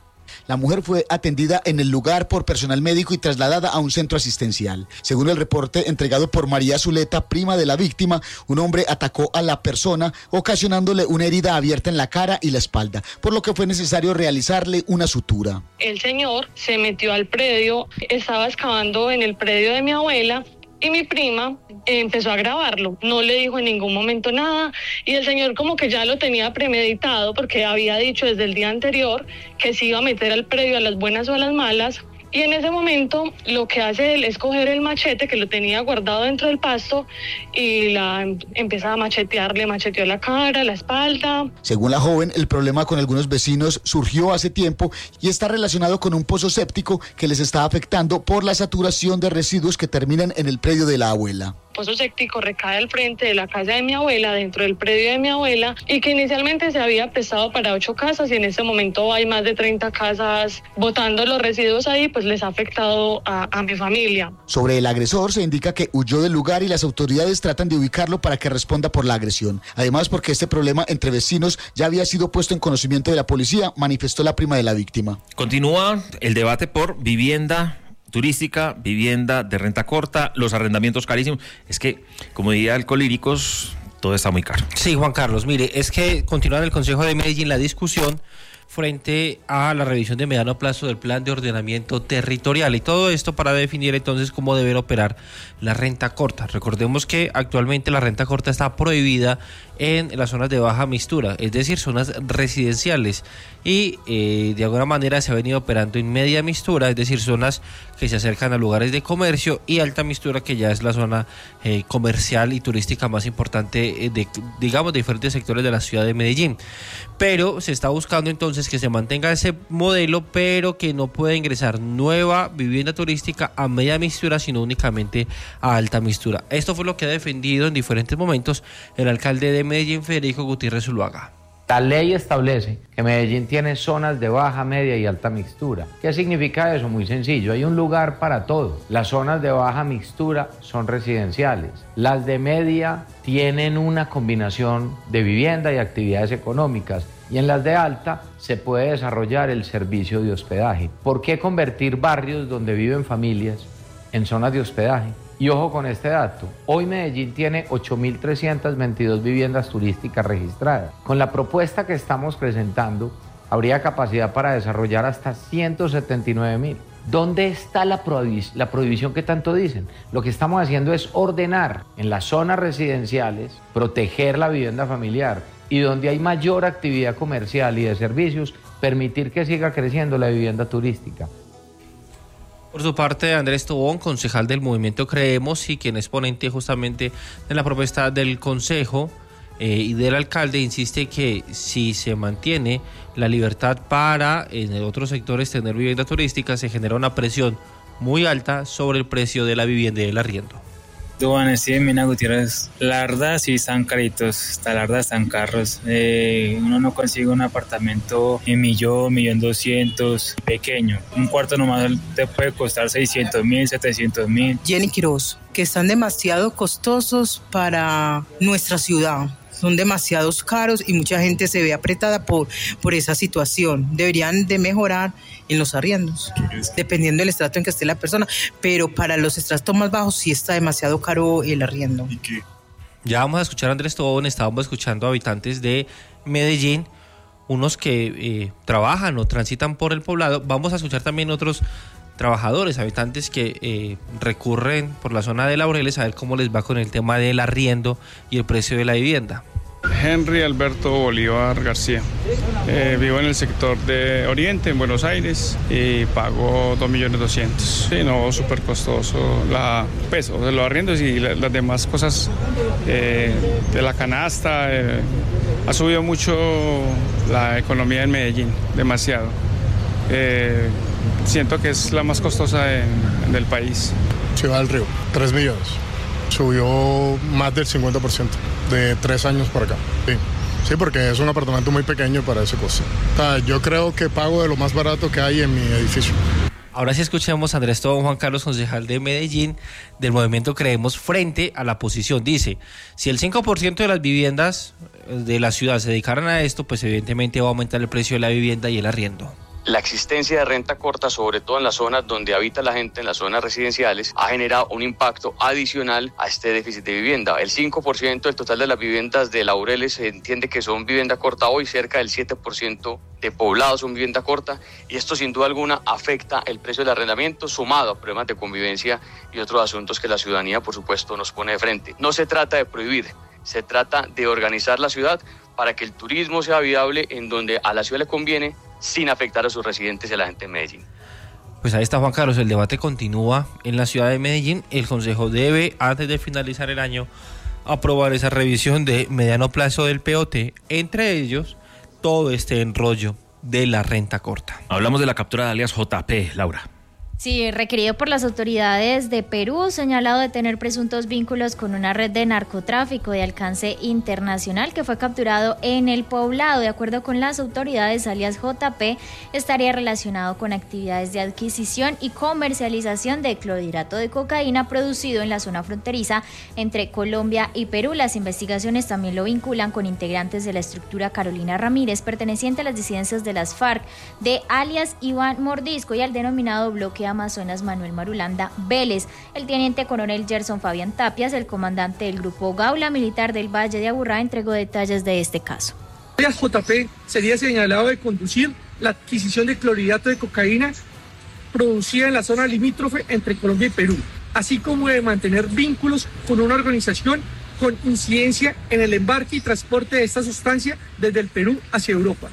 La mujer fue atendida en el lugar por personal médico y trasladada a un centro asistencial. Según el reporte entregado por María Zuleta, prima de la víctima, un hombre atacó a la persona, ocasionándole una herida abierta en la cara y la espalda, por lo que fue necesario realizarle una sutura. El señor se metió al predio, estaba excavando en el predio de mi abuela, y mi prima empezó a grabarlo, no le dijo en ningún momento nada y el señor como que ya lo tenía premeditado porque había dicho desde el día anterior que se iba a meter al predio a las buenas o a las malas. Y en ese momento lo que hace él es coger el machete que lo tenía guardado dentro del pasto y la empieza a machetear, le macheteó la cara, la espalda. Según la joven, el problema con algunos vecinos surgió hace tiempo y está relacionado con un pozo séptico que les está afectando por la saturación de residuos que terminan en el predio de la abuela. Pozo séptico recae al frente de la casa de mi abuela, dentro del predio de mi abuela, y que inicialmente se había prestado para ocho casas y en este momento hay más de treinta casas botando los residuos ahí, pues les ha afectado a, a mi familia. Sobre el agresor se indica que huyó del lugar y las autoridades tratan de ubicarlo para que responda por la agresión. Además, porque este problema entre vecinos ya había sido puesto en conocimiento de la policía, manifestó la prima de la víctima. Continúa el debate por vivienda turística, vivienda de renta corta, los arrendamientos carísimos. Es que, como diría Alcolíricos, todo está muy caro. Sí, Juan Carlos, mire, es que continúa en el Consejo de Medellín la discusión frente a la revisión de mediano plazo del plan de ordenamiento territorial y todo esto para definir entonces cómo debe operar la renta corta. Recordemos que actualmente la renta corta está prohibida en las zonas de baja mistura, es decir, zonas residenciales y eh, de alguna manera se ha venido operando en media mistura, es decir, zonas que se acercan a lugares de comercio, y alta mistura, que ya es la zona eh, comercial y turística más importante de, digamos, de diferentes sectores de la ciudad de Medellín. Pero se está buscando entonces que se mantenga ese modelo, pero que no pueda ingresar nueva vivienda turística a media mistura, sino únicamente a alta mistura. Esto fue lo que ha defendido en diferentes momentos el alcalde de Medellín, Federico Gutiérrez Zuluaga. La ley establece que Medellín tiene zonas de baja, media y alta mixtura. ¿Qué significa eso? Muy sencillo, hay un lugar para todo. Las zonas de baja mixtura son residenciales. Las de media tienen una combinación de vivienda y actividades económicas. Y en las de alta se puede desarrollar el servicio de hospedaje. ¿Por qué convertir barrios donde viven familias en zonas de hospedaje? Y ojo con este dato, hoy Medellín tiene ocho mil trescientas veintidós viviendas turísticas registradas. Con la propuesta que estamos presentando, habría capacidad para desarrollar hasta ciento setenta y nueve mil. ¿Dónde está la, prohibi- la prohibición que tanto dicen? Lo que estamos haciendo es ordenar en las zonas residenciales, proteger la vivienda familiar y donde hay mayor actividad comercial y de servicios, permitir que siga creciendo la vivienda turística. Por su parte, Andrés Tobón, concejal del Movimiento Creemos y quien es ponente justamente de la propuesta del Consejo eh, y del alcalde, insiste que si se mantiene la libertad para en otros sectores tener vivienda turística, se genera una presión muy alta sobre el precio de la vivienda y el arriendo. Bueno, sí, Mina Gutiérrez, la verdad sí están caritos, la verdad están caros. Eh, uno no consigue un apartamento en millón, millón doscientos, pequeño. Un cuarto nomás te puede costar seiscientos mil, setecientos mil. Jenny Quiroz, que están demasiado costosos para nuestra ciudad. Son demasiados caros y mucha gente se ve apretada por, por esa situación. Deberían de mejorar en los arriendos, dependiendo del estrato en que esté la persona, pero para los estratos más bajos sí está demasiado caro el arriendo. ¿Y qué? Ya vamos a escuchar a Andrés Tobón, estábamos escuchando a habitantes de Medellín, unos que eh, trabajan o transitan por el poblado. Vamos a escuchar también otros trabajadores, habitantes que eh, recurren por la zona de Laureles a ver cómo les va con el tema del arriendo y el precio de la vivienda. Henry Alberto Bolívar García. Eh, vivo en el sector de Oriente, en Buenos Aires, y pago dos millones doscientos. Sí, no, súper costoso. La, pues, o sea, los arriendos y la, las demás cosas eh, de la canasta. Eh, ha subido mucho la economía en Medellín, demasiado. Eh, siento que es la más costosa en, en del país. Ciudad del Río, tres millones. Subió más del cincuenta por ciento de tres años por acá. Sí, sí, porque es un apartamento muy pequeño para ese costo. O sea, yo creo que pago de lo más barato que hay en mi edificio. Ahora sí escuchemos a Andrés Tobón, Juan Carlos, concejal de Medellín, del Movimiento Creemos, frente a la posición. Dice, si el cinco por ciento de las viviendas de la ciudad se dedicaran a esto, pues evidentemente va a aumentar el precio de la vivienda y el arriendo. La existencia de renta corta, sobre todo en las zonas donde habita la gente, en las zonas residenciales, ha generado un impacto adicional a este déficit de vivienda. El cinco por ciento del total de las viviendas de Laureles se entiende que son vivienda corta hoy, cerca del siete por ciento de poblados son vivienda corta, y esto sin duda alguna afecta el precio del arrendamiento, sumado a problemas de convivencia y otros asuntos que la ciudadanía, por supuesto, nos pone de frente. No se trata de prohibir, se trata de organizar la ciudad para que el turismo sea viable en donde a la ciudad le conviene, sin afectar a sus residentes y a la gente de Medellín. Pues ahí está, Juan Carlos, el debate continúa en la ciudad de Medellín. El Consejo debe, antes de finalizar el año, aprobar esa revisión de mediano plazo del P O T, entre ellos todo este enrollo de la renta corta. Hablamos de la captura de alias J P, Laura. Sí, requerido por las autoridades de Perú, señalado de tener presuntos vínculos con una red de narcotráfico de alcance internacional que fue capturado en el Poblado. De acuerdo con las autoridades, alias J P estaría relacionado con actividades de adquisición y comercialización de clorhidrato de cocaína producido en la zona fronteriza entre Colombia y Perú. Las investigaciones también lo vinculan con integrantes de la estructura Carolina Ramírez, perteneciente a las disidencias de las FARC, de alias Iván Mordisco, y al denominado bloque Amazonas Manuel Marulanda Vélez. El teniente coronel Gerson Fabián Tapias, el comandante del grupo Gaula Militar del Valle de Aburrá, entregó detalles de este caso. Alias J P sería señalado de conducir la adquisición de clorhidrato de cocaína producida en la zona limítrofe entre Colombia y Perú, así como de mantener vínculos con una organización con incidencia en el embarque y transporte de esta sustancia desde el Perú hacia Europa.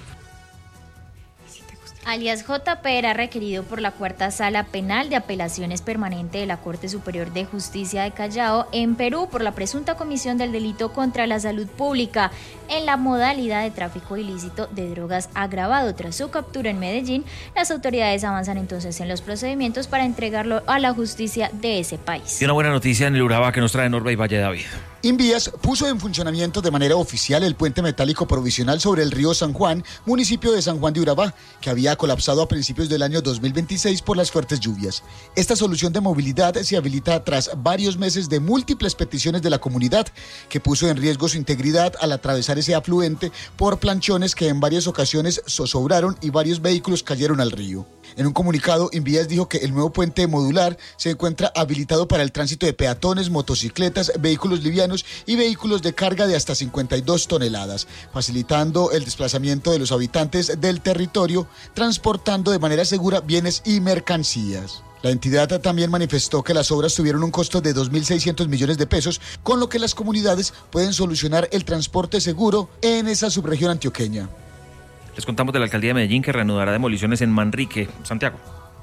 Alias J P era requerido por la Cuarta Sala Penal de Apelaciones Permanente de la Corte Superior de Justicia de Callao en Perú por la presunta comisión del delito contra la salud pública en la modalidad de tráfico ilícito de drogas agravado. Tras su captura en Medellín, las autoridades avanzan entonces en los procedimientos para entregarlo a la justicia de ese país. Y una buena noticia en el Urabá que nos trae Norba y Valle David. Invías puso en funcionamiento de manera oficial el puente metálico provisional sobre el río San Juan, municipio de San Juan de Urabá, que había colapsado a principios del año dos mil veintiséis por las fuertes lluvias. Esta solución de movilidad se habilita tras varios meses de múltiples peticiones de la comunidad, que puso en riesgo su integridad al atravesar ese afluente por planchones que en varias ocasiones zozobraron y varios vehículos cayeron al río. En un comunicado, Invías dijo que el nuevo puente modular se encuentra habilitado para el tránsito de peatones, motocicletas, vehículos livianos y vehículos de carga de hasta cincuenta y dos toneladas, facilitando el desplazamiento de los habitantes del territorio, transportando de manera segura bienes y mercancías. La entidad también manifestó que las obras tuvieron un costo de dos mil seiscientos millones de pesos, con lo que las comunidades pueden solucionar el transporte seguro en esa subregión antioqueña. Les contamos de la Alcaldía de Medellín que reanudará demoliciones en Manrique, Santiago.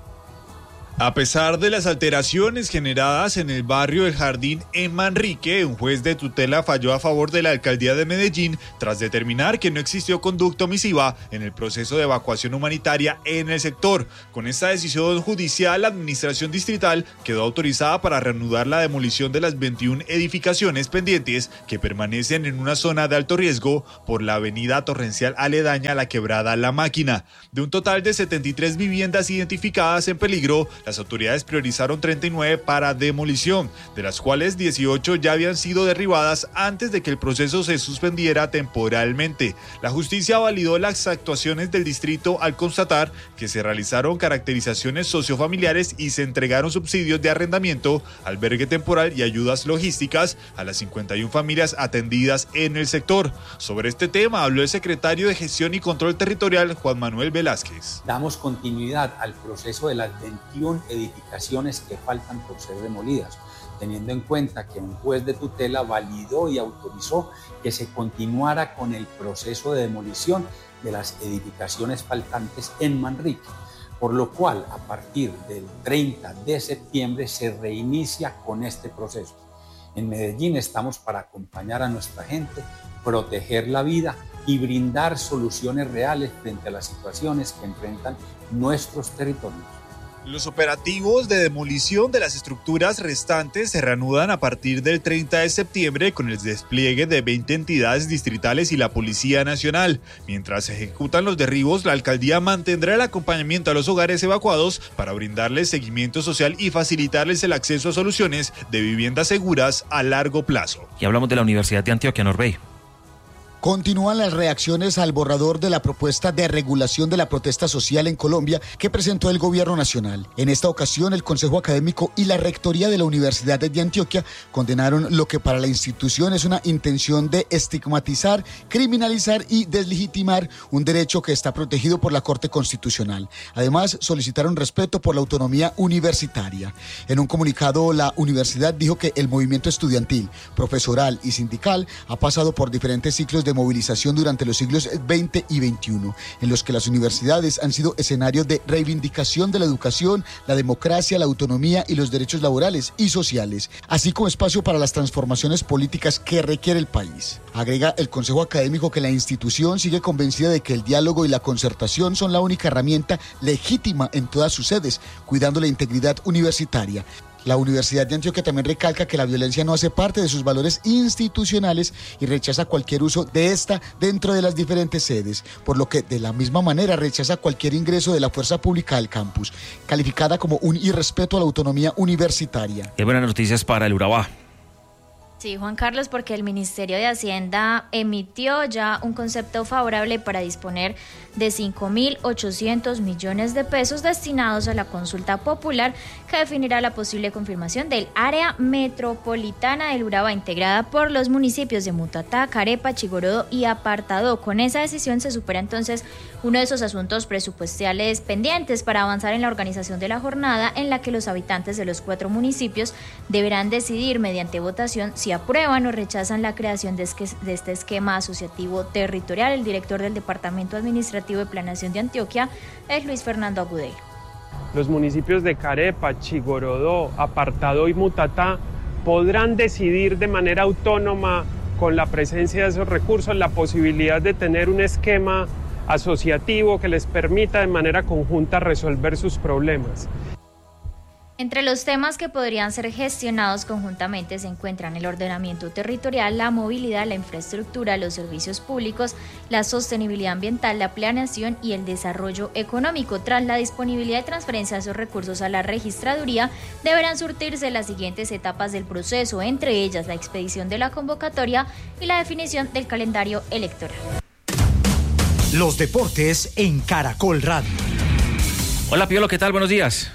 A pesar de las alteraciones generadas en el barrio El Jardín en Manrique, un juez de tutela falló a favor de la Alcaldía de Medellín tras determinar que no existió conducta omisiva en el proceso de evacuación humanitaria en el sector. Con esta decisión judicial, la administración distrital quedó autorizada para reanudar la demolición de las veintiuna edificaciones pendientes que permanecen en una zona de alto riesgo por la avenida torrencial aledaña a la quebrada La Máquina. De un total de setenta y tres viviendas identificadas en peligro, las autoridades priorizaron treinta y nueve para demolición, de las cuales dieciocho ya habían sido derribadas antes de que el proceso se suspendiera temporalmente. La justicia validó las actuaciones del distrito al constatar que se realizaron caracterizaciones sociofamiliares y se entregaron subsidios de arrendamiento, albergue temporal y ayudas logísticas a las cincuenta y una familias atendidas en el sector. Sobre este tema habló el secretario de Gestión y Control Territorial, Juan Manuel Velázquez. Damos continuidad al proceso de las veintiuna edificaciones que faltan por ser demolidas, teniendo en cuenta que un juez de tutela validó y autorizó que se continuara con el proceso de demolición de las edificaciones faltantes en Manrique, por lo cual a partir del treinta de septiembre se reinicia con este proceso. En Medellín estamos para acompañar a nuestra gente, proteger la vida y brindar soluciones reales frente a las situaciones que enfrentan nuestros territorios. Los operativos de demolición de las estructuras restantes se reanudan a partir del treinta de septiembre con el despliegue de veinte entidades distritales y la Policía Nacional. Mientras se ejecutan los derribos, la alcaldía mantendrá el acompañamiento a los hogares evacuados para brindarles seguimiento social y facilitarles el acceso a soluciones de viviendas seguras a largo plazo. Y hablamos de la Universidad de Antioquia, Norbey. Continúan las reacciones al borrador de la propuesta de regulación de la protesta social en Colombia que presentó el gobierno nacional. En esta ocasión, el Consejo Académico y la Rectoría de la Universidad de Antioquia condenaron lo que para la institución es una intención de estigmatizar, criminalizar y deslegitimar un derecho que está protegido por la Corte Constitucional. Además, solicitaron respeto por la autonomía universitaria. En un comunicado, la universidad dijo que el movimiento estudiantil, profesoral y sindical ha pasado por diferentes ciclos de de movilización durante los siglos veinte y veintiuno, en los que las universidades han sido escenario de reivindicación de la educación, la democracia, la autonomía y los derechos laborales y sociales, así como espacio para las transformaciones políticas que requiere el país. Agrega el Consejo Académico que la institución sigue convencida de que el diálogo y la concertación son la única herramienta legítima en todas sus sedes, cuidando la integridad universitaria. La Universidad de Antioquia también recalca que la violencia no hace parte de sus valores institucionales y rechaza cualquier uso de esta dentro de las diferentes sedes, por lo que de la misma manera rechaza cualquier ingreso de la fuerza pública al campus, calificada como un irrespeto a la autonomía universitaria. Qué buenas noticias para el Urabá. Sí, Juan Carlos, porque el Ministerio de Hacienda emitió ya un concepto favorable para disponer de cinco mil ochocientos millones de pesos destinados a la consulta popular que definirá la posible confirmación del área metropolitana del Urabá, integrada por los municipios de Mutatá, Carepa, Chigorodo y Apartadó. Con esa decisión se supera entonces uno de esos asuntos presupuestales pendientes para avanzar en la organización de la jornada, en la que los habitantes de los cuatro municipios deberán decidir mediante votación si aprueban o rechazan la creación de este esquema asociativo territorial. El director del Departamento Administrativo de Planeación de Antioquia es Luis Fernando Agudelo. Los municipios de Carepa, Chigorodó, Apartadó y Mutatá podrán decidir de manera autónoma, con la presencia de esos recursos, la posibilidad de tener un esquema asociativo que les permita de manera conjunta resolver sus problemas. Entre los temas que podrían ser gestionados conjuntamente se encuentran el ordenamiento territorial, la movilidad, la infraestructura, los servicios públicos, la sostenibilidad ambiental, la planeación y el desarrollo económico. Tras la disponibilidad y transferencia de esos recursos a la registraduría, deberán surtirse las siguientes etapas del proceso, entre ellas la expedición de la convocatoria y la definición del calendario electoral. Los deportes en Caracol Radio. Hola Piolo, ¿qué tal? Buenos días.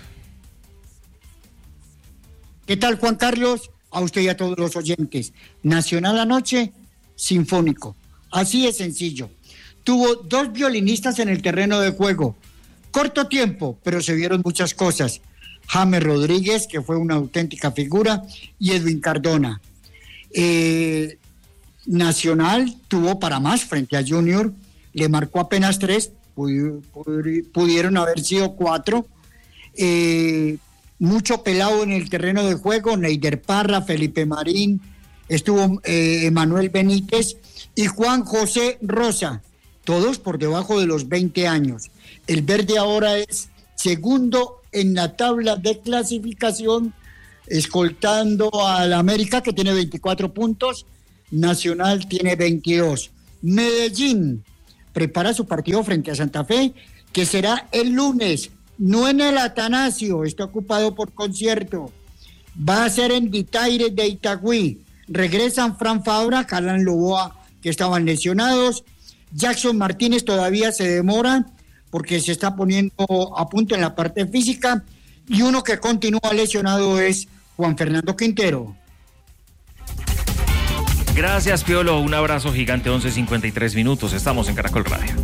¿Qué tal, Juan Carlos? A usted y a todos los oyentes. Nacional anoche, sinfónico. Así de sencillo. Tuvo dos violinistas en el terreno de juego. Corto tiempo, pero se vieron muchas cosas. James Rodríguez, que fue una auténtica figura, y Edwin Cardona. Eh, Nacional tuvo para más frente a Junior, le marcó apenas tres, pudieron haber sido cuatro. Eh, mucho pelado en el terreno de juego, Neider Parra, Felipe Marín, estuvo eh, Emanuel Benítez y Juan José Rosa, todos por debajo de los veinte años. El verde ahora es segundo en la tabla de clasificación, escoltando al América, que tiene veinticuatro puntos, Nacional tiene veintidós. Medellín prepara su partido frente a Santa Fe, que será el lunes, no en el Atanasio, está ocupado por concierto, va a ser en Vitaire de Itagüí. Regresan Fran Fabra, Calán Loboa, que estaban lesionados, Jackson Martínez todavía se demora, porque se está poniendo a punto en la parte física, y uno que continúa lesionado es Juan Fernando Quintero. Gracias, Piolo. Un abrazo gigante, once cincuenta y tres minutos. Estamos en Caracol Radio.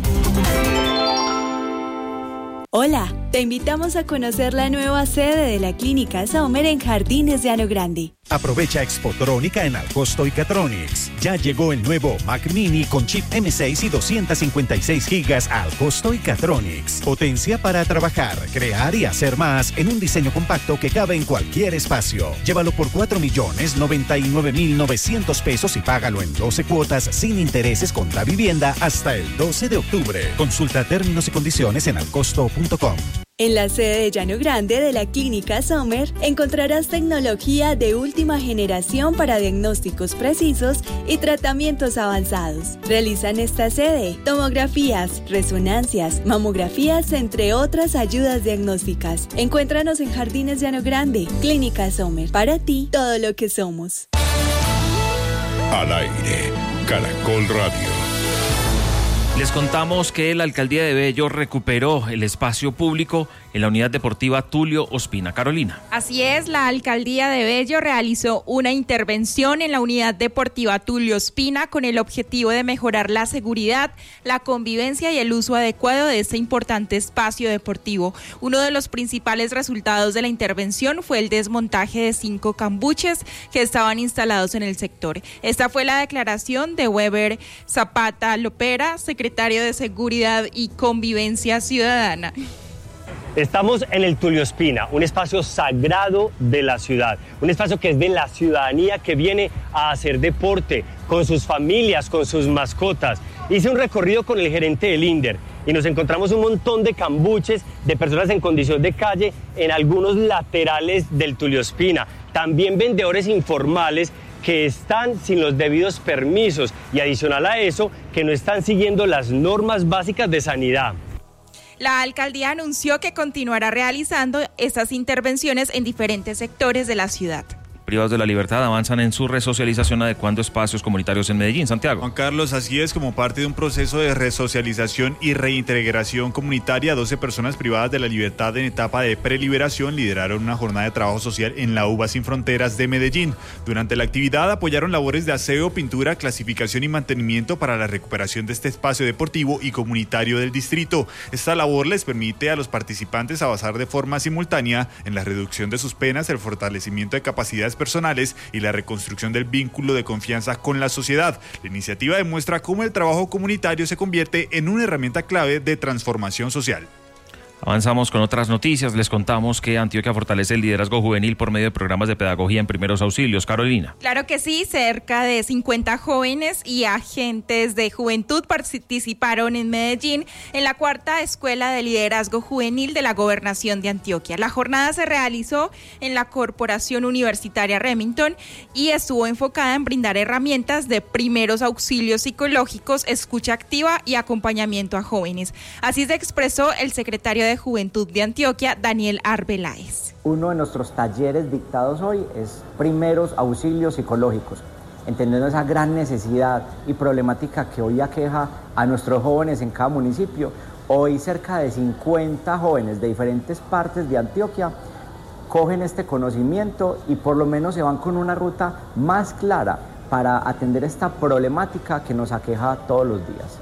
Hola, te invitamos a conocer la nueva sede de la Clínica Sommer en Jardines de Llano Grande. Aprovecha Expotrónica en Alcosto y Catronics. Ya llegó el nuevo Mac Mini con chip eme seis y doscientos cincuenta y seis gigas a Alcosto y Catronics. Potencia para trabajar, crear y hacer más en un diseño compacto que cabe en cualquier espacio. Llévalo por cuatro millones noventa y nueve mil novecientos pesos y págalo en doce cuotas sin intereses con la vivienda hasta el doce de octubre. Consulta términos y condiciones en alcosto punto com. En la sede de Llano Grande de la Clínica Sommer encontrarás tecnología de última generación para diagnósticos precisos y tratamientos avanzados. Realizan esta sede tomografías, resonancias, mamografías, entre otras ayudas diagnósticas. Encuéntranos en Jardines de Llano Grande, Clínica Sommer. Para ti, todo lo que somos. Al aire, Caracol Radio. Les contamos que la Alcaldía de Bello recuperó el espacio público en la unidad deportiva Tulio Ospina. Carolina. Así es, la Alcaldía de Bello realizó una intervención en la unidad deportiva Tulio Ospina con el objetivo de mejorar la seguridad, la convivencia y el uso adecuado de este importante espacio deportivo. Uno de los principales resultados de la intervención fue el desmontaje de cinco cambuches que estaban instalados en el sector. Esta fue la declaración de Weber Zapata Lopera, secretario de Seguridad y Convivencia Ciudadana. Estamos en el Tulio Ospina, un espacio sagrado de la ciudad, un espacio que es de la ciudadanía que viene a hacer deporte con sus familias, con sus mascotas. Hice un recorrido con el gerente del INDER y nos encontramos un montón de cambuches de personas en condición de calle en algunos laterales del Tulio Ospina. También vendedores informales que están sin los debidos permisos y adicional a eso, que no están siguiendo las normas básicas de sanidad. La alcaldía anunció que continuará realizando estas intervenciones en diferentes sectores de la ciudad. Privados de la libertad avanzan en su resocialización adecuando espacios comunitarios en Medellín. Santiago. Juan Carlos, así es, como parte de un proceso de resocialización y reintegración comunitaria, doce personas privadas de la libertad en etapa de preliberación lideraron una jornada de trabajo social en la U B A Sin Fronteras de Medellín. Durante la actividad apoyaron labores de aseo, pintura, clasificación y mantenimiento para la recuperación de este espacio deportivo y comunitario del distrito. Esta labor les permite a los participantes avanzar de forma simultánea en la reducción de sus penas, el fortalecimiento de capacidades personales y la reconstrucción del vínculo de confianza con la sociedad. La iniciativa demuestra cómo el trabajo comunitario se convierte en una herramienta clave de transformación social. Avanzamos con otras noticias. Les contamos que Antioquia fortalece el liderazgo juvenil por medio de programas de pedagogía en primeros auxilios. Carolina. Claro que sí, cerca de cincuenta jóvenes y agentes de juventud participaron en Medellín en la cuarta Escuela de Liderazgo Juvenil de la Gobernación de Antioquia. La jornada se realizó en la Corporación Universitaria Remington y estuvo enfocada en brindar herramientas de primeros auxilios psicológicos, escucha activa y acompañamiento a jóvenes. Así se expresó el secretario de de Juventud de Antioquia, Daniel Arbeláez. Uno de nuestros talleres dictados hoy es primeros auxilios psicológicos, entendiendo esa gran necesidad y problemática que hoy aqueja a nuestros jóvenes en cada municipio. Hoy cerca de cincuenta jóvenes de diferentes partes de Antioquia cogen este conocimiento y por lo menos se van con una ruta más clara para atender esta problemática que nos aqueja todos los días.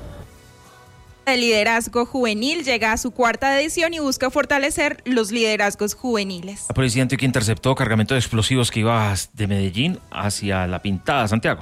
El liderazgo juvenil llega a su cuarta edición y busca fortalecer los liderazgos juveniles. La policía antioquia interceptó cargamento de explosivos que iba de Medellín hacia La Pintada, Santiago.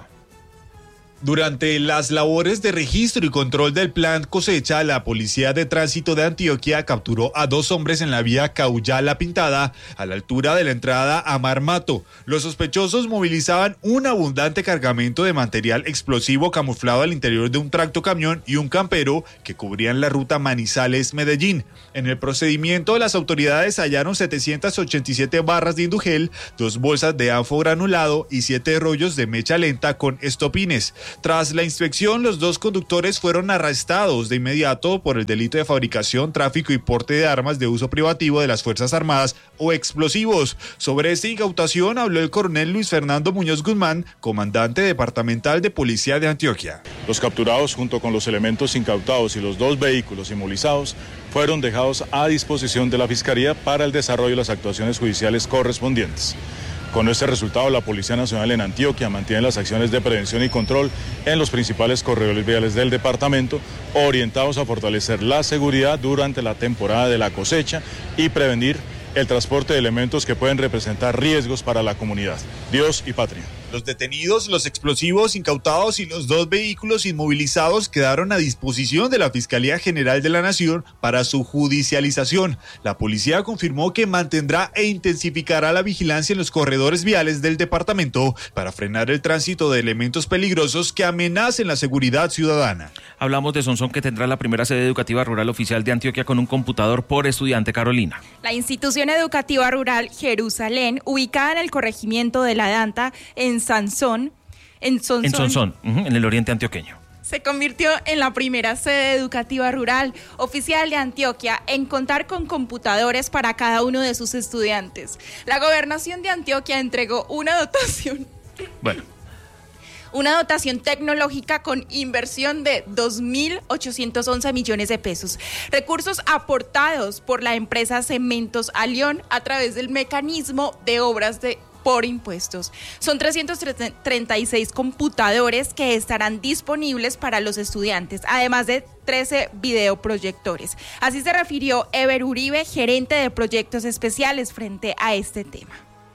Durante las labores de registro y control del plan cosecha, la Policía de Tránsito de Antioquia capturó a dos hombres en la vía Cauyá-La Pintada, a la altura de la entrada a Marmato. Los sospechosos movilizaban un abundante cargamento de material explosivo camuflado al interior de un tractocamión y un campero que cubrían la ruta Manizales-Medellín. En el procedimiento, las autoridades hallaron setecientas ochenta y siete barras de indugel, dos bolsas de anfo granulado y siete rollos de mecha lenta con estopines. Tras la inspección, los dos conductores fueron arrestados de inmediato por el delito de fabricación, tráfico y porte de armas de uso privativo de las Fuerzas Armadas o explosivos. Sobre esta incautación habló el coronel Luis Fernando Muñoz Guzmán, comandante departamental de Policía de Antioquia. Los capturados, junto con los elementos incautados y los dos vehículos inmovilizados, fueron dejados a disposición de la Fiscalía para el desarrollo de las actuaciones judiciales correspondientes. Con este resultado, la Policía Nacional en Antioquia mantiene las acciones de prevención y control en los principales corredores viales del departamento, orientados a fortalecer la seguridad durante la temporada de la cosecha y prevenir el transporte de elementos que pueden representar riesgos para la comunidad. Dios y patria. Los detenidos, los explosivos incautados y los dos vehículos inmovilizados quedaron a disposición de la Fiscalía General de la Nación para su judicialización. La policía confirmó que mantendrá e intensificará la vigilancia en los corredores viales del departamento para frenar el tránsito de elementos peligrosos que amenacen la seguridad ciudadana. Hablamos de Sonsón, que tendrá la primera sede educativa rural oficial de Antioquia con un computador por estudiante. Carolina. La institución educativa rural Jerusalén, ubicada en el corregimiento de La Danta, en Sansón, en Sonsón, en Sonsón, uh-huh, en el oriente antioqueño, se convirtió en la primera sede educativa rural oficial de Antioquia en contar con computadores para cada uno de sus estudiantes. La gobernación de Antioquia entregó una dotación. Bueno. Una dotación tecnológica con inversión de dos mil ochocientos once millones de pesos. Recursos aportados por la empresa Cementos Alión a través del mecanismo de obras de por impuestos. Son trescientos treinta y seis computadores que estarán disponibles para los estudiantes, además de trece videoproyectores. Así se refirió Ever Uribe, gerente de proyectos especiales, frente a este tema.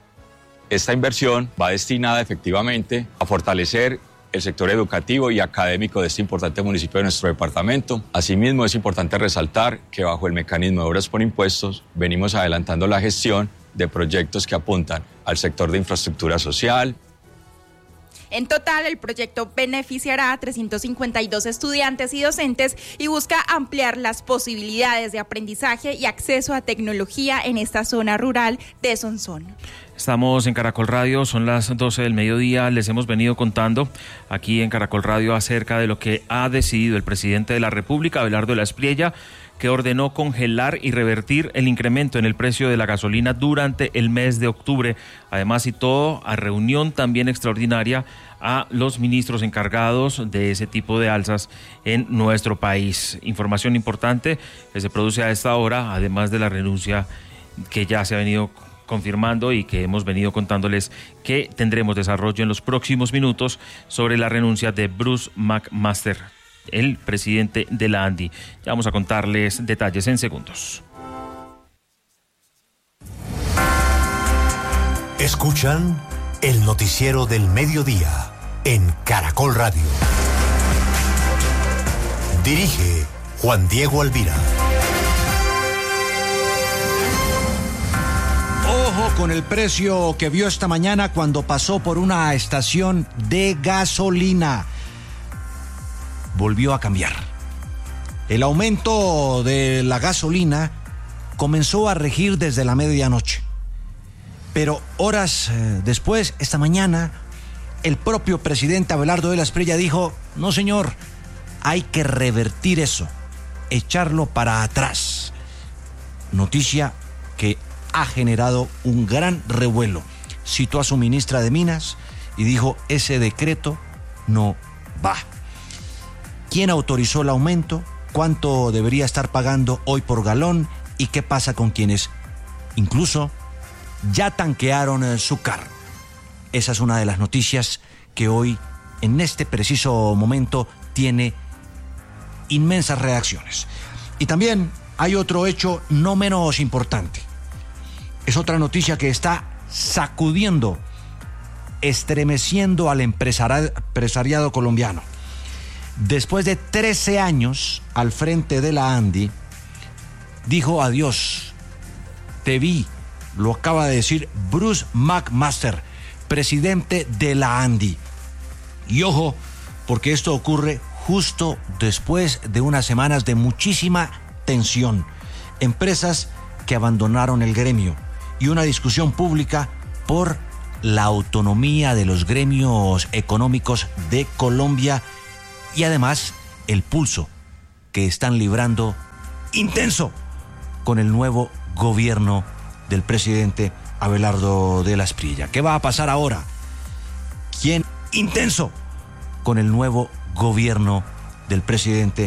Esta inversión va destinada efectivamente a fortalecer el sector educativo y académico de este importante municipio de nuestro departamento. Asimismo, es importante resaltar que bajo el mecanismo de obras por impuestos venimos adelantando la gestión de proyectos que apuntan al sector de infraestructura social. En total, el proyecto beneficiará a trescientos cincuenta y dos estudiantes y docentes y busca ampliar las posibilidades de aprendizaje y acceso a tecnología en esta zona rural de Sonsón. Estamos en Caracol Radio, son las doce del mediodía, les hemos venido contando aquí en Caracol Radio acerca de lo que ha decidido el presidente de la República, Abelardo de la Espriella, que ordenó congelar y revertir el incremento en el precio de la gasolina durante el mes de octubre. Además, citó a reunión también extraordinaria a los ministros encargados de ese tipo de alzas en nuestro país. Información importante que se produce a esta hora, además de la renuncia que ya se ha venido confirmando y que hemos venido contándoles que tendremos desarrollo en los próximos minutos sobre la renuncia de Bruce McMaster, el presidente de la ANDI. Ya vamos a contarles detalles en segundos. Escuchan el noticiero del mediodía en Caracol Radio. Dirige Juan Diego Alvira. Ojo con el precio que vio esta mañana cuando pasó por una estación de gasolina. Volvió a cambiar. El aumento de la gasolina comenzó a regir desde la medianoche. Pero horas eh, después, esta mañana, el propio presidente Abelardo de la Espriella dijo: no señor, hay que revertir eso, echarlo para atrás. Noticia que ha generado un gran revuelo. Citó a su ministra de Minas y dijo: ese decreto no va. ¿Quién autorizó el aumento? cuánto debería estar pagando hoy por galón y qué pasa con quienes incluso ya tanquearon su carro. Esa es una de las noticias que hoy, en este preciso momento, tiene inmensas reacciones. Y también hay otro hecho no menos importante. Es otra noticia que está sacudiendo, estremeciendo al empresariado colombiano. Después de trece años al frente de la ANDI, dijo adiós. Te vi, lo acaba de decir Bruce McMaster, presidente de la ANDI. Y ojo, porque esto ocurre justo después de unas semanas de muchísima tensión. Empresas que abandonaron el gremio y una discusión pública por la autonomía de los gremios económicos de Colombia y además el pulso que están librando intenso con el nuevo gobierno del presidente Abelardo de la Espriella. ¿Qué va a pasar ahora? ¿Quién intenso con el nuevo gobierno del presidente